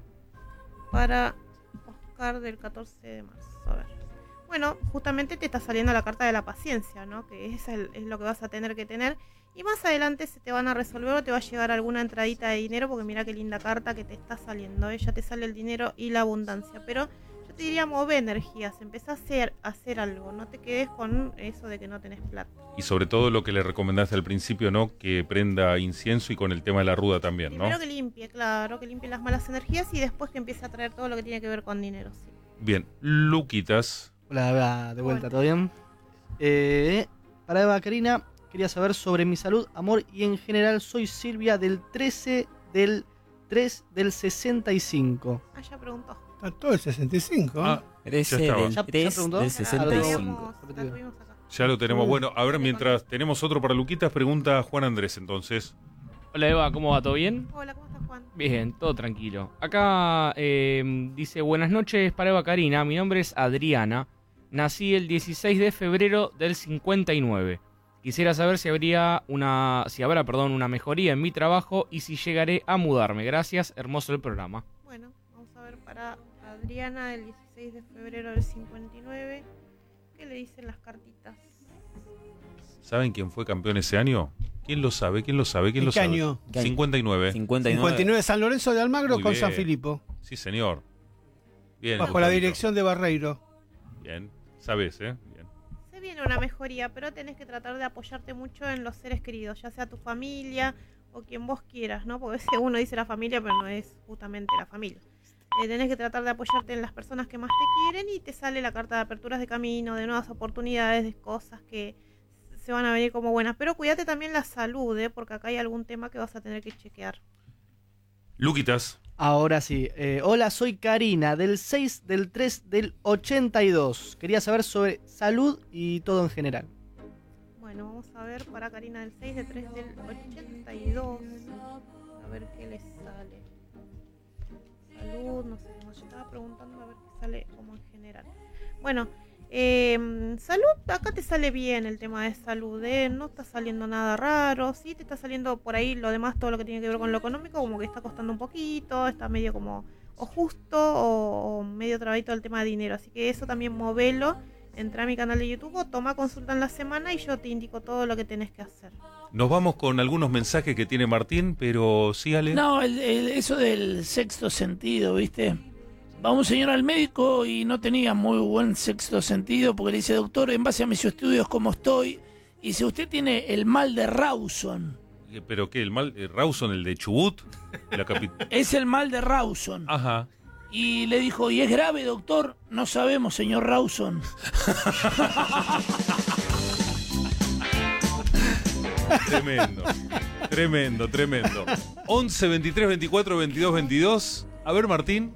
para Oscar del catorce de marzo. A ver. Bueno, justamente te está saliendo la carta de la paciencia, ¿no? Que es, el- es lo que vas a tener que tener. Y más adelante se te van a resolver o te va a llegar alguna entradita de dinero, porque mira qué linda carta que te está saliendo, ¿eh? Ya te sale el dinero y la abundancia. Pero yo te diría, move energías, empezá a hacer, a hacer algo, no te quedes con eso de que no tenés plata. Y sobre todo lo que le recomendaste al principio, ¿no? Que prenda incienso y con el tema de la ruda también, ¿no? Primero que limpie, claro, que limpie las malas energías y después que empiece a traer todo lo que tiene que ver con dinero, sí. Bien, Luquitas. Hola, Eva, de vuelta, ¿todo bien? Eh, para Eva Karina, quería saber sobre mi salud, amor y en general soy Silvia del trece del tres del sesenta y cinco. Ah, ya preguntó. Está todo el sesenta y cinco. Ah, trece ya estaba. del ¿Ya- ya tres preguntó? del Ah, sesenta y cinco. La tuvimos acá. Ya lo tenemos. Uh. Bueno, a ver, mientras tenemos otro para Luquitas, pregunta Juan Andrés entonces. Hola Eva, ¿cómo va? ¿Todo bien? Hola, ¿cómo estás, Juan? Bien, todo tranquilo. Acá eh, dice, buenas noches para Eva Karina, mi nombre es Adriana, nací el dieciséis de febrero del cincuenta y nueve. Quisiera saber si habría una, si habrá, perdón, una mejoría en mi trabajo y si llegaré a mudarme. Gracias, hermoso el programa. Bueno, vamos a ver para Adriana del dieciséis de febrero del cincuenta y nueve. ¿Qué le dicen las cartitas? ¿Saben quién fue campeón ese año? ¿Quién lo sabe? ¿Quién lo sabe? ¿Quién ¿En lo qué sabe? año? cincuenta y nueve. cincuenta y nueve. cincuenta y nueve San Lorenzo de Almagro Muy con bien. San Filipo. Sí, señor. Bien. Bajo la Lucarito. dirección de Barreiro. Bien. Sabes, ¿eh? Bien. Se viene una mejoría, pero tenés que tratar de apoyarte mucho en los seres queridos, ya sea tu familia o quien vos quieras, ¿no? Porque a veces uno dice la familia, pero no es justamente la familia. Eh, tenés que tratar de apoyarte en las personas que más te quieren y te sale la carta de aperturas de camino, de nuevas oportunidades, de cosas que se van a venir como buenas. Pero cuídate también la salud, ¿eh? Porque acá hay algún tema que vas a tener que chequear. Luquitas. Ahora sí. Eh, hola, soy Karina, del seis del tres del ochenta y dos. Quería saber sobre salud y todo en general. Bueno, vamos a ver para Karina del seis de tres del ochenta y dos. A ver qué le sale. Salud, no sé, como yo estaba preguntando a ver qué sale como en general. Bueno, eh, salud, acá te sale bien el tema de salud, ¿eh? No está saliendo nada raro, sí, te está saliendo por ahí lo demás, todo lo que tiene que ver con lo económico, como que está costando un poquito, está medio como o justo o, o medio trabadito el tema de dinero, así que eso también movelo. Entra a mi canal de YouTube o toma consulta en la semana y yo te indico todo lo que tenés que hacer. Nos vamos con algunos mensajes que tiene Martín, pero sí, Ale. No, el- el- eso del sexto sentido, ¿viste? Va un señor al médico y no tenía muy buen sexto sentido porque le dice, doctor, en base a mis estudios, ¿cómo estoy? Y dice, usted tiene el mal de Rawson. Eh, ¿Pero qué? ¿El mal? eh, ¿Rawson, el de Chubut? La capi- Es el mal de Rawson. Ajá. Y le dijo, ¿y es grave, doctor? No sabemos, señor Rawson. Tremendo. Tremendo, tremendo. once, veintitrés, veinticuatro, veintidós, veintidós. A ver, Martín.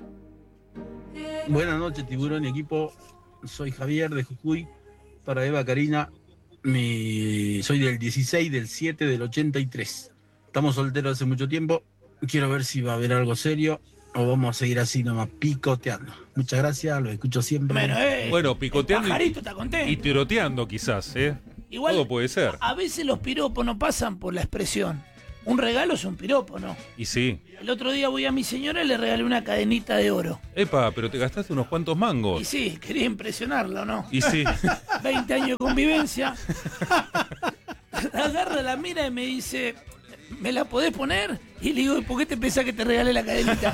Buenas noches, tiburón y equipo. Soy Javier de Jujuy. Para Eva Karina, mi... soy del dieciséis del siete del ochenta y tres. Estamos solteros hace mucho tiempo. Quiero ver si va a haber algo serio o vamos a seguir así nomás picoteando? Muchas gracias, los escucho siempre. Bueno, eh, Bueno, picoteando el y, pajarito está contento. y tiroteando quizás, ¿eh? Igual, Todo puede ser. A veces los piropos no pasan por la expresión. Un regalo es un piropo, ¿no? Y sí. El otro día voy a mi señora y le regalé una cadenita de oro. Epa, pero te gastaste unos cuantos mangos. Y sí, quería impresionarlo, ¿no? Y sí. veinte años de convivencia. Agarra la mira y me dice, ¿me la podés poner? Y le digo, ¿por qué te pensás que te regalé la cadenita?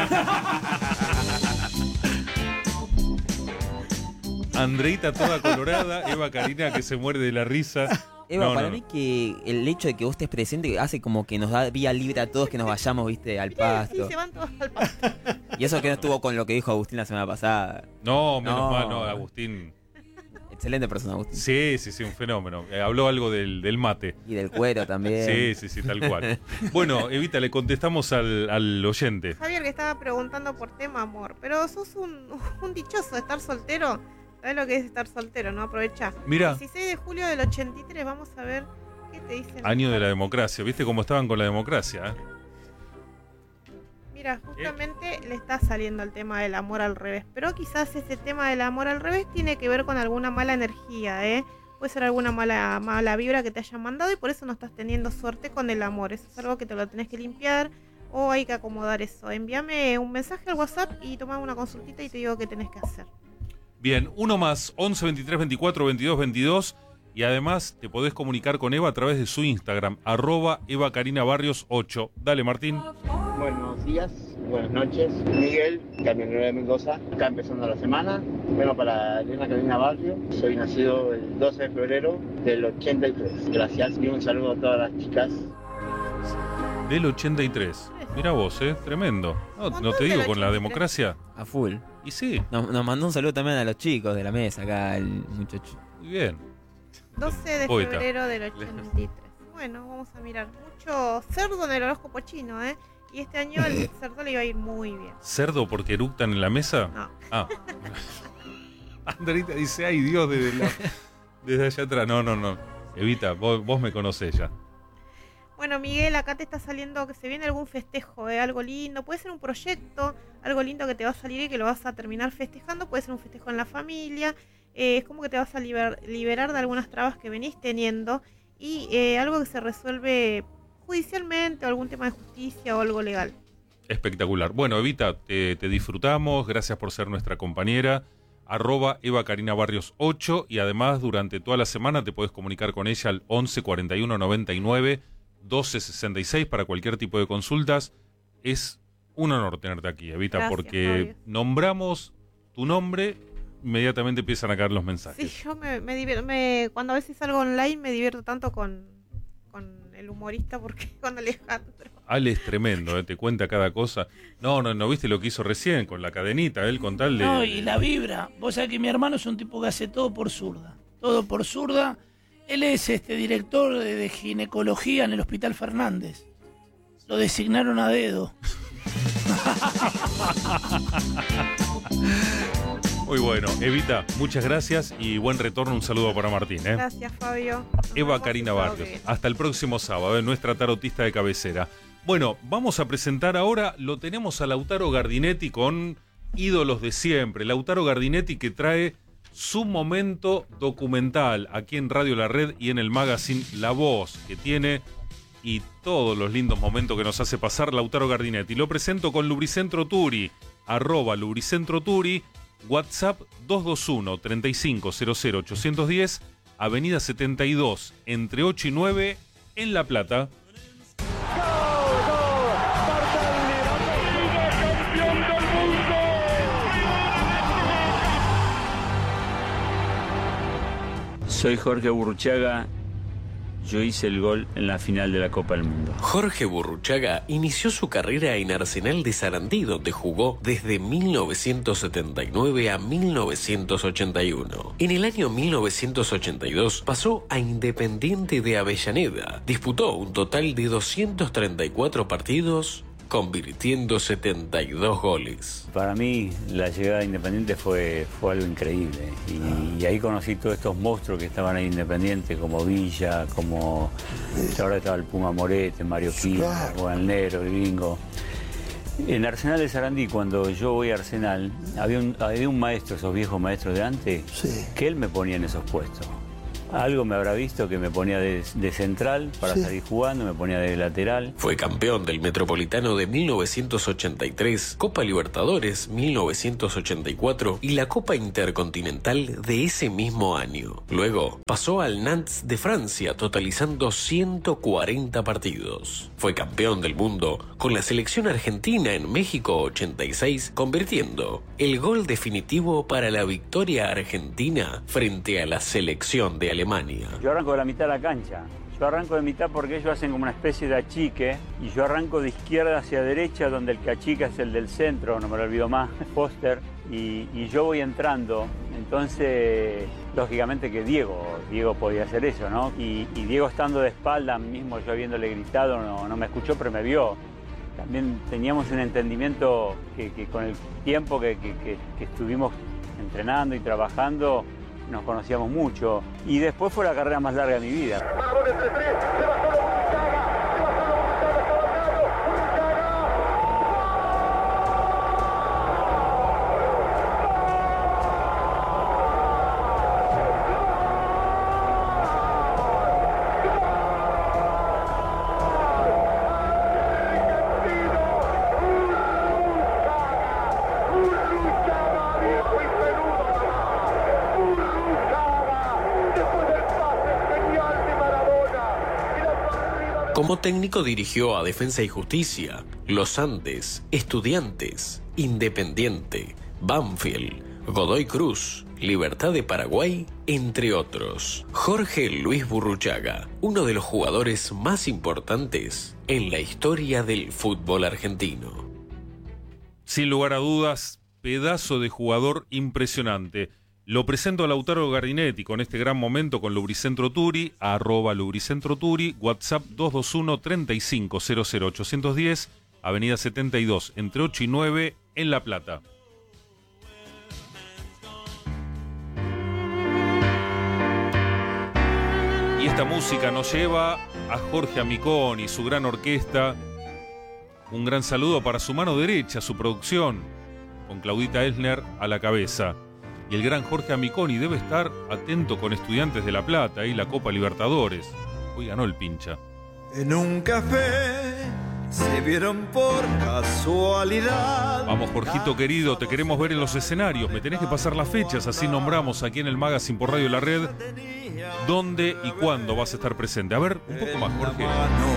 Andreita toda colorada, Eva Karina que se muere de la risa. Eva, No, para no, mí no. que el hecho de que vos estés presente hace como que nos da vía libre a todos que nos vayamos, viste, al Sí, pasto. se van todos al pasto. Y eso que no estuvo con lo que dijo Agustín la semana pasada. No, menos No. mal, no, Agustín. Excelente persona, Agustín. Sí, sí, sí, un fenómeno. Eh, habló algo del, del mate. Y del cuero también. Sí, sí, sí, tal cual. Bueno, Evita, le contestamos al, al oyente. Javier que estaba preguntando por tema amor, pero sos un, un dichoso de estar soltero. ¿Sabes lo que es estar soltero, no? Aprovecha. Mira. dieciséis de julio del ochenta y tres, vamos a ver qué te dicen. Año de la democracia. ¿Viste cómo estaban con la democracia? eh? Mira, justamente le está saliendo el tema del amor al revés, pero quizás ese tema del amor al revés tiene que ver con alguna mala energía, ¿eh? Puede ser alguna mala, mala vibra que te hayan mandado y por eso no estás teniendo suerte con el amor. Eso es algo que te lo tenés que limpiar o hay que acomodar eso. Envíame un mensaje al WhatsApp y toma una consultita y te digo qué tenés que hacer. Bien, uno más, once, veintitrés, veinticuatro, veintidós, veintidós. Y además te podés comunicar con Eva a través de su Instagram, arroba Eva Karina Barrios ocho. Dale, Martín. Buenos días, buenas noches. Miguel, camionero de Mendoza, acá empezando la semana. Vengo para Elena Karina Barrio. Soy nacido el doce de febrero del ochenta y tres. Gracias y un saludo a todas las chicas. Del ochenta y tres. Mira vos, ¿eh? Tremendo. No, no te digo, con la democracia. A full. Y sí. Nos, nos mandó un saludo también a los chicos de la mesa acá, el muchacho. Muy bien. doce de Poeta. febrero del ochenta y tres. Bueno, vamos a mirar. Mucho cerdo en el horóscopo chino, ¿eh? Y este año el cerdo le iba a ir muy bien. ¿Cerdo porque eructan en la mesa? No. Ah. Andrita dice, ay Dios, desde, la- desde allá atrás. No, no, no. Evita, vos, vos me conocés ya. Bueno, Miguel, acá te está saliendo que se viene algún festejo, ¿eh? Algo lindo. Puede ser un proyecto, algo lindo que te va a salir y que lo vas a terminar festejando. Puede ser un festejo en la familia. Eh, es como que te vas a liber- liberar de algunas trabas que venís teniendo. Y eh, algo que se resuelve judicialmente o algún tema de justicia o algo legal. Espectacular. Bueno, Evita, te, te disfrutamos. Gracias por ser nuestra compañera. Arroba Eva Karina Barrios ocho. Y además, durante toda la semana te puedes comunicar con ella al once, cuarenta y uno, noventa y nueve, doce, sesenta y seis para cualquier tipo de consultas. Es un honor tenerte aquí, Evita, Gracias, porque Fabio. nombramos tu nombre, inmediatamente empiezan a caer los mensajes. Sí, yo me, me divierto. Me, cuando a veces salgo online me divierto tanto con, con el humorista porque con Alejandro. Ale es tremendo, ¿eh? Te cuenta cada cosa. No, no, no viste lo que hizo recién con la cadenita, él con tal de... No, y la vibra. Vos sabés que mi hermano es un tipo que hace todo por zurda. Todo por zurda. Él es este director de, de ginecología en el Hospital Fernández. Lo designaron a dedo. Muy bueno. Evita, muchas gracias y buen retorno. Un saludo para Martín, ¿eh? Gracias, Fabio. Eva Karina Barrios. Hasta el próximo sábado, ¿eh? Nuestra tarotista de cabecera. Bueno, vamos a presentar ahora, lo tenemos a Lautaro Gardinetti con ídolos de siempre. Lautaro Gardinetti que trae su momento documental aquí en Radio La Red y en el magazine La Voz, que tiene y todos los lindos momentos que nos hace pasar Lautaro Gardinetti. Lo presento con Lubricentro Turi, arroba Lubricentro Turi, WhatsApp dos dos uno, tres cinco cero cero, ocho uno cero, Avenida setenta y dos, entre ocho y nueve, en La Plata. Soy Jorge Burruchaga. Yo hice el gol en la final de la Copa del Mundo. Jorge Burruchaga inició su carrera en Arsenal de Sarandí, donde jugó desde mil novecientos setenta y nueve a mil novecientos ochenta y uno. En el año mil novecientos ochenta y dos pasó a Independiente de Avellaneda. Disputó un total de doscientos treinta y cuatro partidos, convirtiendo setenta y dos goles. Para mí la llegada de Independiente fue, fue algo increíble. Y, y ahí conocí todos estos monstruos que estaban ahí en Independiente, como Villa, como ahora estaba el Puma Morete, Mario Quina, Juan el Negro, el Gringo. En Arsenal de Sarandí, cuando yo voy a Arsenal, había un, había un maestro, esos viejos maestros de antes, sí. que él me ponía en esos puestos. Algo me habrá visto que me ponía de, de central para sí. salir jugando, me ponía de lateral. Fue campeón del Metropolitano de mil novecientos ochenta y tres, Copa Libertadores mil novecientos ochenta y cuatro y la Copa Intercontinental de ese mismo año. Luego pasó al Nantes de Francia, totalizando ciento cuarenta partidos. Fue campeón del mundo con la selección argentina en México ochenta y seis, convirtiendo el gol definitivo para la victoria argentina frente a la selección de Alemania. Yo arranco de la mitad de la cancha. Yo arranco de mitad porque ellos hacen como una especie de achique y yo arranco de izquierda hacia derecha, donde el que achica es el del centro, no me lo olvido más, Foster, y, y yo voy entrando. Entonces, lógicamente que Diego, Diego podía hacer eso, ¿no? Y, y Diego estando de espalda, mismo yo habiéndole gritado, no, no me escuchó, pero me vio. También teníamos un entendimiento que, que con el tiempo que, que, que, que estuvimos entrenando y trabajando, nos conocíamos mucho y después fue la carrera más larga de mi vida. Como técnico dirigió a Defensa y Justicia, Los Andes, Estudiantes, Independiente, Banfield, Godoy Cruz, Libertad de Paraguay, entre otros. Jorge Luis Burruchaga, uno de los jugadores más importantes en la historia del fútbol argentino. Sin lugar a dudas, pedazo de jugador impresionante. Lo presento a Lautaro Gardinetti con este gran momento con Lubricentro Turi, arroba Lubricentro Turi, WhatsApp dos dos uno, treinta y cinco, cero cero ochocientos diez, Avenida setenta y dos, entre ocho y nueve, en La Plata. Y esta música nos lleva a Jorge Amiconi y su gran orquesta. Un gran saludo para su mano derecha, su producción, con Claudita Esner a la cabeza. Y el gran Jorge Amiconi debe estar atento con Estudiantes de La Plata y la Copa Libertadores. Hoy ganó el pincha. En un café se vieron por casualidad. Vamos, Jorgito querido, te queremos ver en los escenarios. Me tenés que pasar las fechas, así nombramos aquí en el Magazine por Radio La Red dónde y cuándo vas a estar presente. A ver, un poco más, Jorge.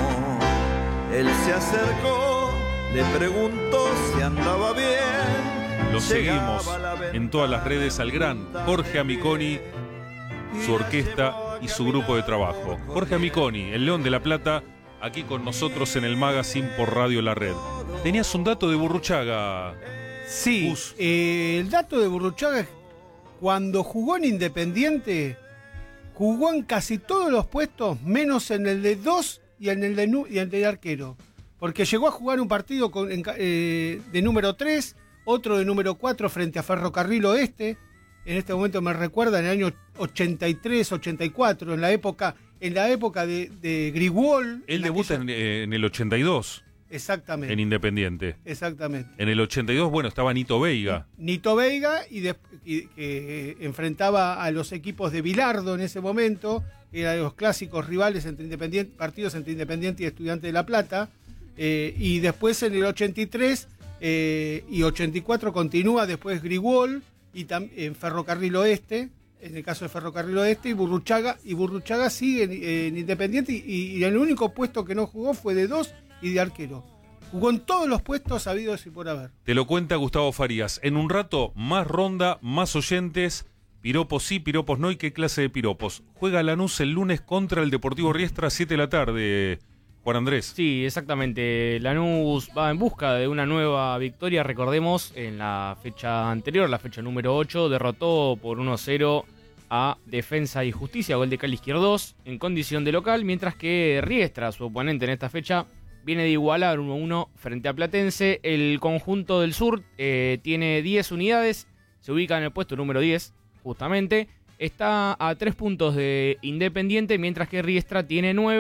Él se acercó, le preguntó si andaba bien. Lo seguimos en todas las redes al gran Jorge Amiconi, su orquesta y su grupo de trabajo. Jorge Amiconi, el León de la Plata, aquí con nosotros en el Magazine por Radio La Red. Tenías un dato de Burruchaga. Sí, eh, el dato de Burruchaga es cuando jugó en Independiente, jugó en casi todos los puestos, menos en el de dos y en el de, nu- y en el de arquero. Porque llegó a jugar un partido con, en, eh, de número tres, otro de número cuatro frente a Ferrocarril Oeste. En este momento me recuerda en el año ochenta y tres, ochenta y cuatro, en la época, en la época de, de Grigol. Él debuta en, en el ochenta y dos. Exactamente. En Independiente. Exactamente. En el ochenta y dos, bueno, estaba Nito Veiga. Nito Veiga, y, de, y que enfrentaba a los equipos de Bilardo en ese momento, era de los clásicos rivales entre Independiente, partidos entre Independiente y Estudiantes de La Plata. Eh, y después en el ochenta y tres eh, y ochenta y cuatro continúa después Grigol y tam, en Ferrocarril Oeste, en el caso de Ferrocarril Oeste, y Burruchaga, y Burruchaga sigue en, en Independiente, y, y el único puesto que no jugó fue de dos y de arquero. Jugó en todos los puestos habidos y por haber. Te lo cuenta Gustavo Farías. En un rato, más ronda, más oyentes, piropos sí, piropos no, y qué clase de piropos. Juega Lanús el lunes contra el Deportivo Riestra a siete de la tarde. Juan Andrés. Sí, exactamente. Lanús va en busca de una nueva victoria. Recordemos, en la fecha anterior, la fecha número ocho, derrotó por uno a cero a Defensa y Justicia, gol de Cali Izquierdos, en condición de local, mientras que Riestra, su oponente en esta fecha, viene de igualar uno a uno frente a Platense. El conjunto del sur eh, tiene diez unidades, se ubica en el puesto número diez, justamente. Está a tres puntos de Independiente, mientras que Riestra tiene nueve.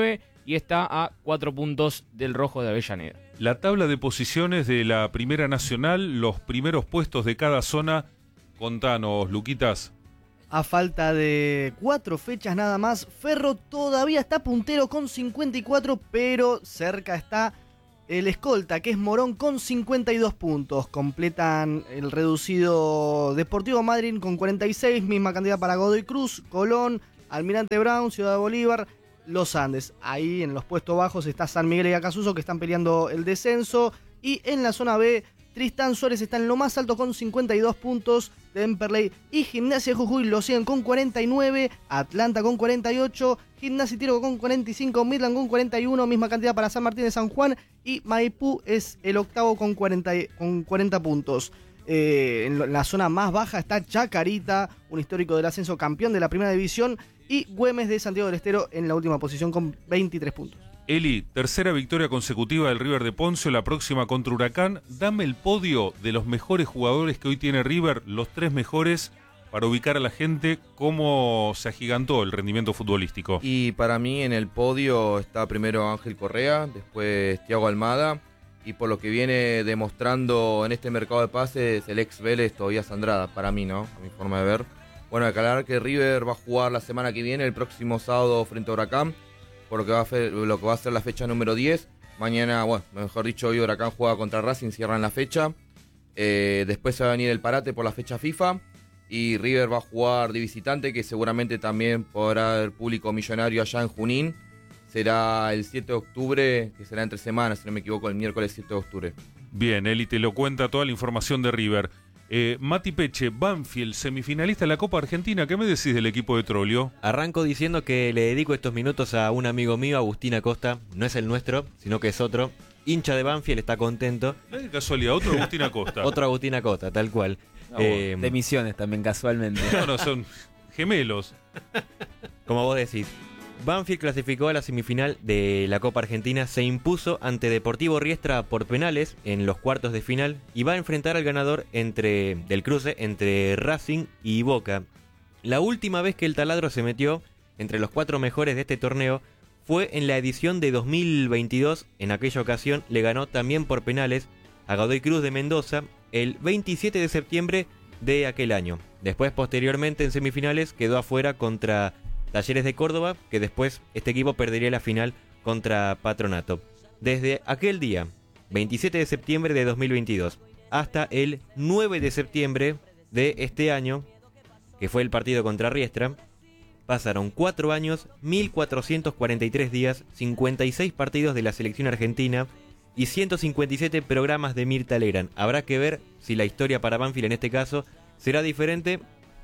y está a cuatro puntos del Rojo de Avellaneda. La tabla de posiciones de la Primera Nacional, los primeros puestos de cada zona. Contanos, Luquitas. A falta de cuatro fechas nada más, Ferro todavía está puntero con cincuenta y cuatro, pero cerca está el escolta, que es Morón, con cincuenta y dos puntos. Completan el reducido Deportivo Madryn con cuarenta y seis, misma cantidad para Godoy Cruz, Colón, Almirante Brown, Ciudad de Bolívar, Los Andes. Ahí en los puestos bajos está San Miguel y Acasuso, que están peleando el descenso. Y en la zona B, Tristán Suárez está en lo más alto con cincuenta y dos puntos. Temperley y Gimnasia de Jujuy lo siguen con cuarenta y nueve. Atlanta con cuarenta y ocho. Gimnasia y Tiro con cuarenta y cinco. Midland con cuarenta y uno. Misma cantidad para San Martín de San Juan. Y Maipú es el octavo con cuarenta, con cuarenta puntos. Eh, en la zona más baja está Chacarita, un histórico del ascenso, campeón de la primera división. Y Güemes de Santiago del Estero en la última posición con veintitrés puntos. Eli, tercera victoria consecutiva del River de Ponce, la próxima contra Huracán. Dame el podio de los mejores jugadores que hoy tiene River, los tres mejores, para ubicar a la gente cómo se agigantó el rendimiento futbolístico. Y para mí en el podio está primero Ángel Correa, después Thiago Almada, y por lo que viene demostrando en este mercado de pases el ex Vélez Tobías Andrada, para mí, ¿no? A mi forma de ver. Bueno, aclarar que River va a jugar la semana que viene, el próximo sábado, frente a Huracán, por lo que va a ser, lo que va a ser la fecha número diez. Mañana, bueno, mejor dicho, hoy Huracán juega contra Racing, cierran la fecha. Eh, después se va a venir el parate por la fecha FIFA. Y River va a jugar de visitante, que seguramente también podrá haber público millonario allá en Junín. Será el siete de octubre, que será entre semanas, si no me equivoco, el miércoles siete de octubre. Bien, Eli te lo cuenta toda la información de River. Eh, Mati Peche, Banfield, semifinalista de la Copa Argentina. ¿Qué me decís del equipo de Trollio? Arranco diciendo que le dedico estos minutos a un amigo mío, Agustín Acosta. No es el nuestro, sino que es otro. Hincha de Banfield, está contento. ¿De casualidad? ¿Otro Agustín Acosta? Otro Agustín Acosta, tal cual. No, eh, de Misiones también, casualmente. No, no, son gemelos. Como vos decís. Banfield clasificó a la semifinal de la Copa Argentina, se impuso ante Deportivo Riestra por penales en los cuartos de final y va a enfrentar al ganador entre, del cruce entre Racing y Boca. La última vez que el taladro se metió entre los cuatro mejores de este torneo fue en la edición de dos mil veintidós. En aquella ocasión le ganó también por penales a Godoy Cruz de Mendoza el veintisiete de septiembre de aquel año. Después, posteriormente, en semifinales quedó afuera contra Talleres de Córdoba, que después este equipo perdería la final contra Patronato. Desde aquel día, veintisiete de septiembre de dos mil veintidós, hasta el nueve de septiembre de este año, que fue el partido contra Riestra, pasaron cuatro años, mil cuatrocientos cuarenta y tres días, cincuenta y seis partidos de la selección argentina y ciento cincuenta y siete programas de Mirta Legrand. Habrá que ver si la historia para Banfield en este caso será diferente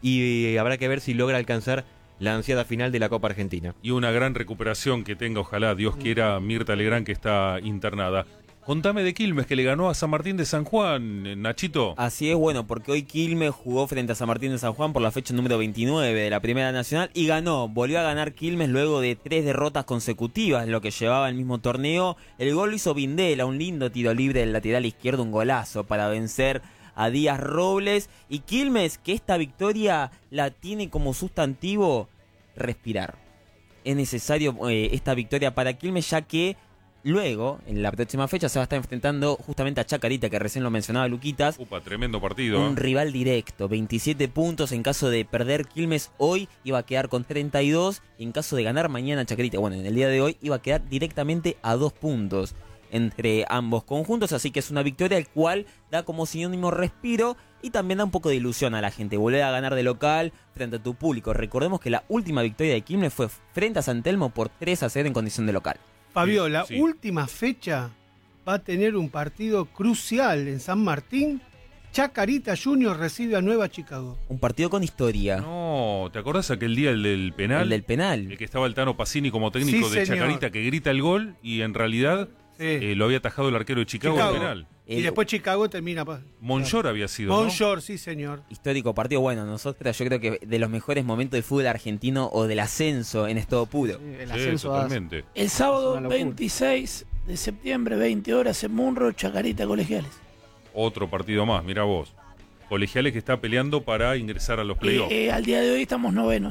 y habrá que ver si logra alcanzar la ansiada final de la Copa Argentina. Y una gran recuperación que tenga, ojalá, Dios quiera, Mirta Legrand, que está internada. Contame de Quilmes, que le ganó a San Martín de San Juan, Nachito. Así es, bueno, porque hoy Quilmes jugó frente a San Martín de San Juan por la fecha número veintinueve de la Primera Nacional y ganó, volvió a ganar Quilmes luego de tres derrotas consecutivas, lo que llevaba el mismo torneo. El gol lo hizo Vindela, un lindo tiro libre del lateral izquierdo, un golazo para vencer a Díaz Robles. Y Quilmes, que esta victoria la tiene como sustantivo respirar. Es necesario eh, esta victoria para Quilmes, ya que luego, en la próxima fecha, se va a estar enfrentando justamente a Chacarita, que recién lo mencionaba Luquitas. Upa, tremendo partido. Un ¿eh? rival directo, veintisiete puntos. En caso de perder Quilmes hoy, iba a quedar con treinta y dos. Y en caso de ganar mañana Chacarita, bueno, en el día de hoy, iba a quedar directamente a dos puntos entre ambos conjuntos. Así que es una victoria el cual da como sinónimo respiro y también da un poco de ilusión a la gente. Volver a ganar de local frente a tu público. Recordemos que la última victoria de Quilmes fue frente a San Telmo por tres a cero en condición de local. Fabio, la sí. última fecha va a tener un partido crucial en San Martín. Chacarita Juniors recibe a Nueva Chicago. Un partido con historia. No, ¿te acordás aquel día el del penal? El del penal. El que estaba el Tano Pacini como técnico Sí, de señor. Chacarita, que grita el gol y en realidad Sí. eh, lo había atajado el arquero de Chicago, Chicago. el penal. Y después Chicago termina. pa- Monchor había sido, ¿no? Monchor, sí, señor. Histórico partido. Bueno, nosotros yo creo que de los mejores momentos del fútbol argentino o del ascenso en estado puro. El Sí, ascenso va a- totalmente. El sábado Es una locura. veintiséis de septiembre, veinte horas en Munro, Chacarita Colegiales. Otro partido más, mira vos. Colegiales que está peleando para ingresar a los playoffs. Eh, eh, al día de hoy estamos novenos.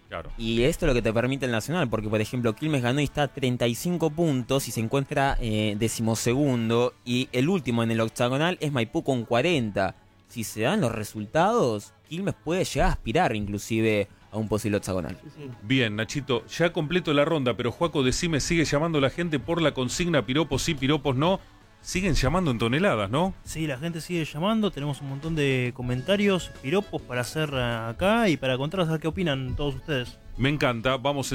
Claro. Y esto es lo que te permite el Nacional, porque por ejemplo Quilmes ganó y está a treinta y cinco puntos y se encuentra eh, decimosegundo, y el último en el octagonal es Maipú con cuarenta. Si se dan los resultados, Quilmes puede llegar a aspirar inclusive a un posible octagonal. Bien, Nachito, ya completo la ronda, pero Juaco, decime, ¿sigue llamando la gente por la consigna piropos sí, piropos no? Siguen llamando en toneladas, ¿no? Sí, la gente sigue llamando, tenemos un montón de comentarios, piropos para hacer acá y para contarles a ver qué opinan todos ustedes. Me encanta, vamos en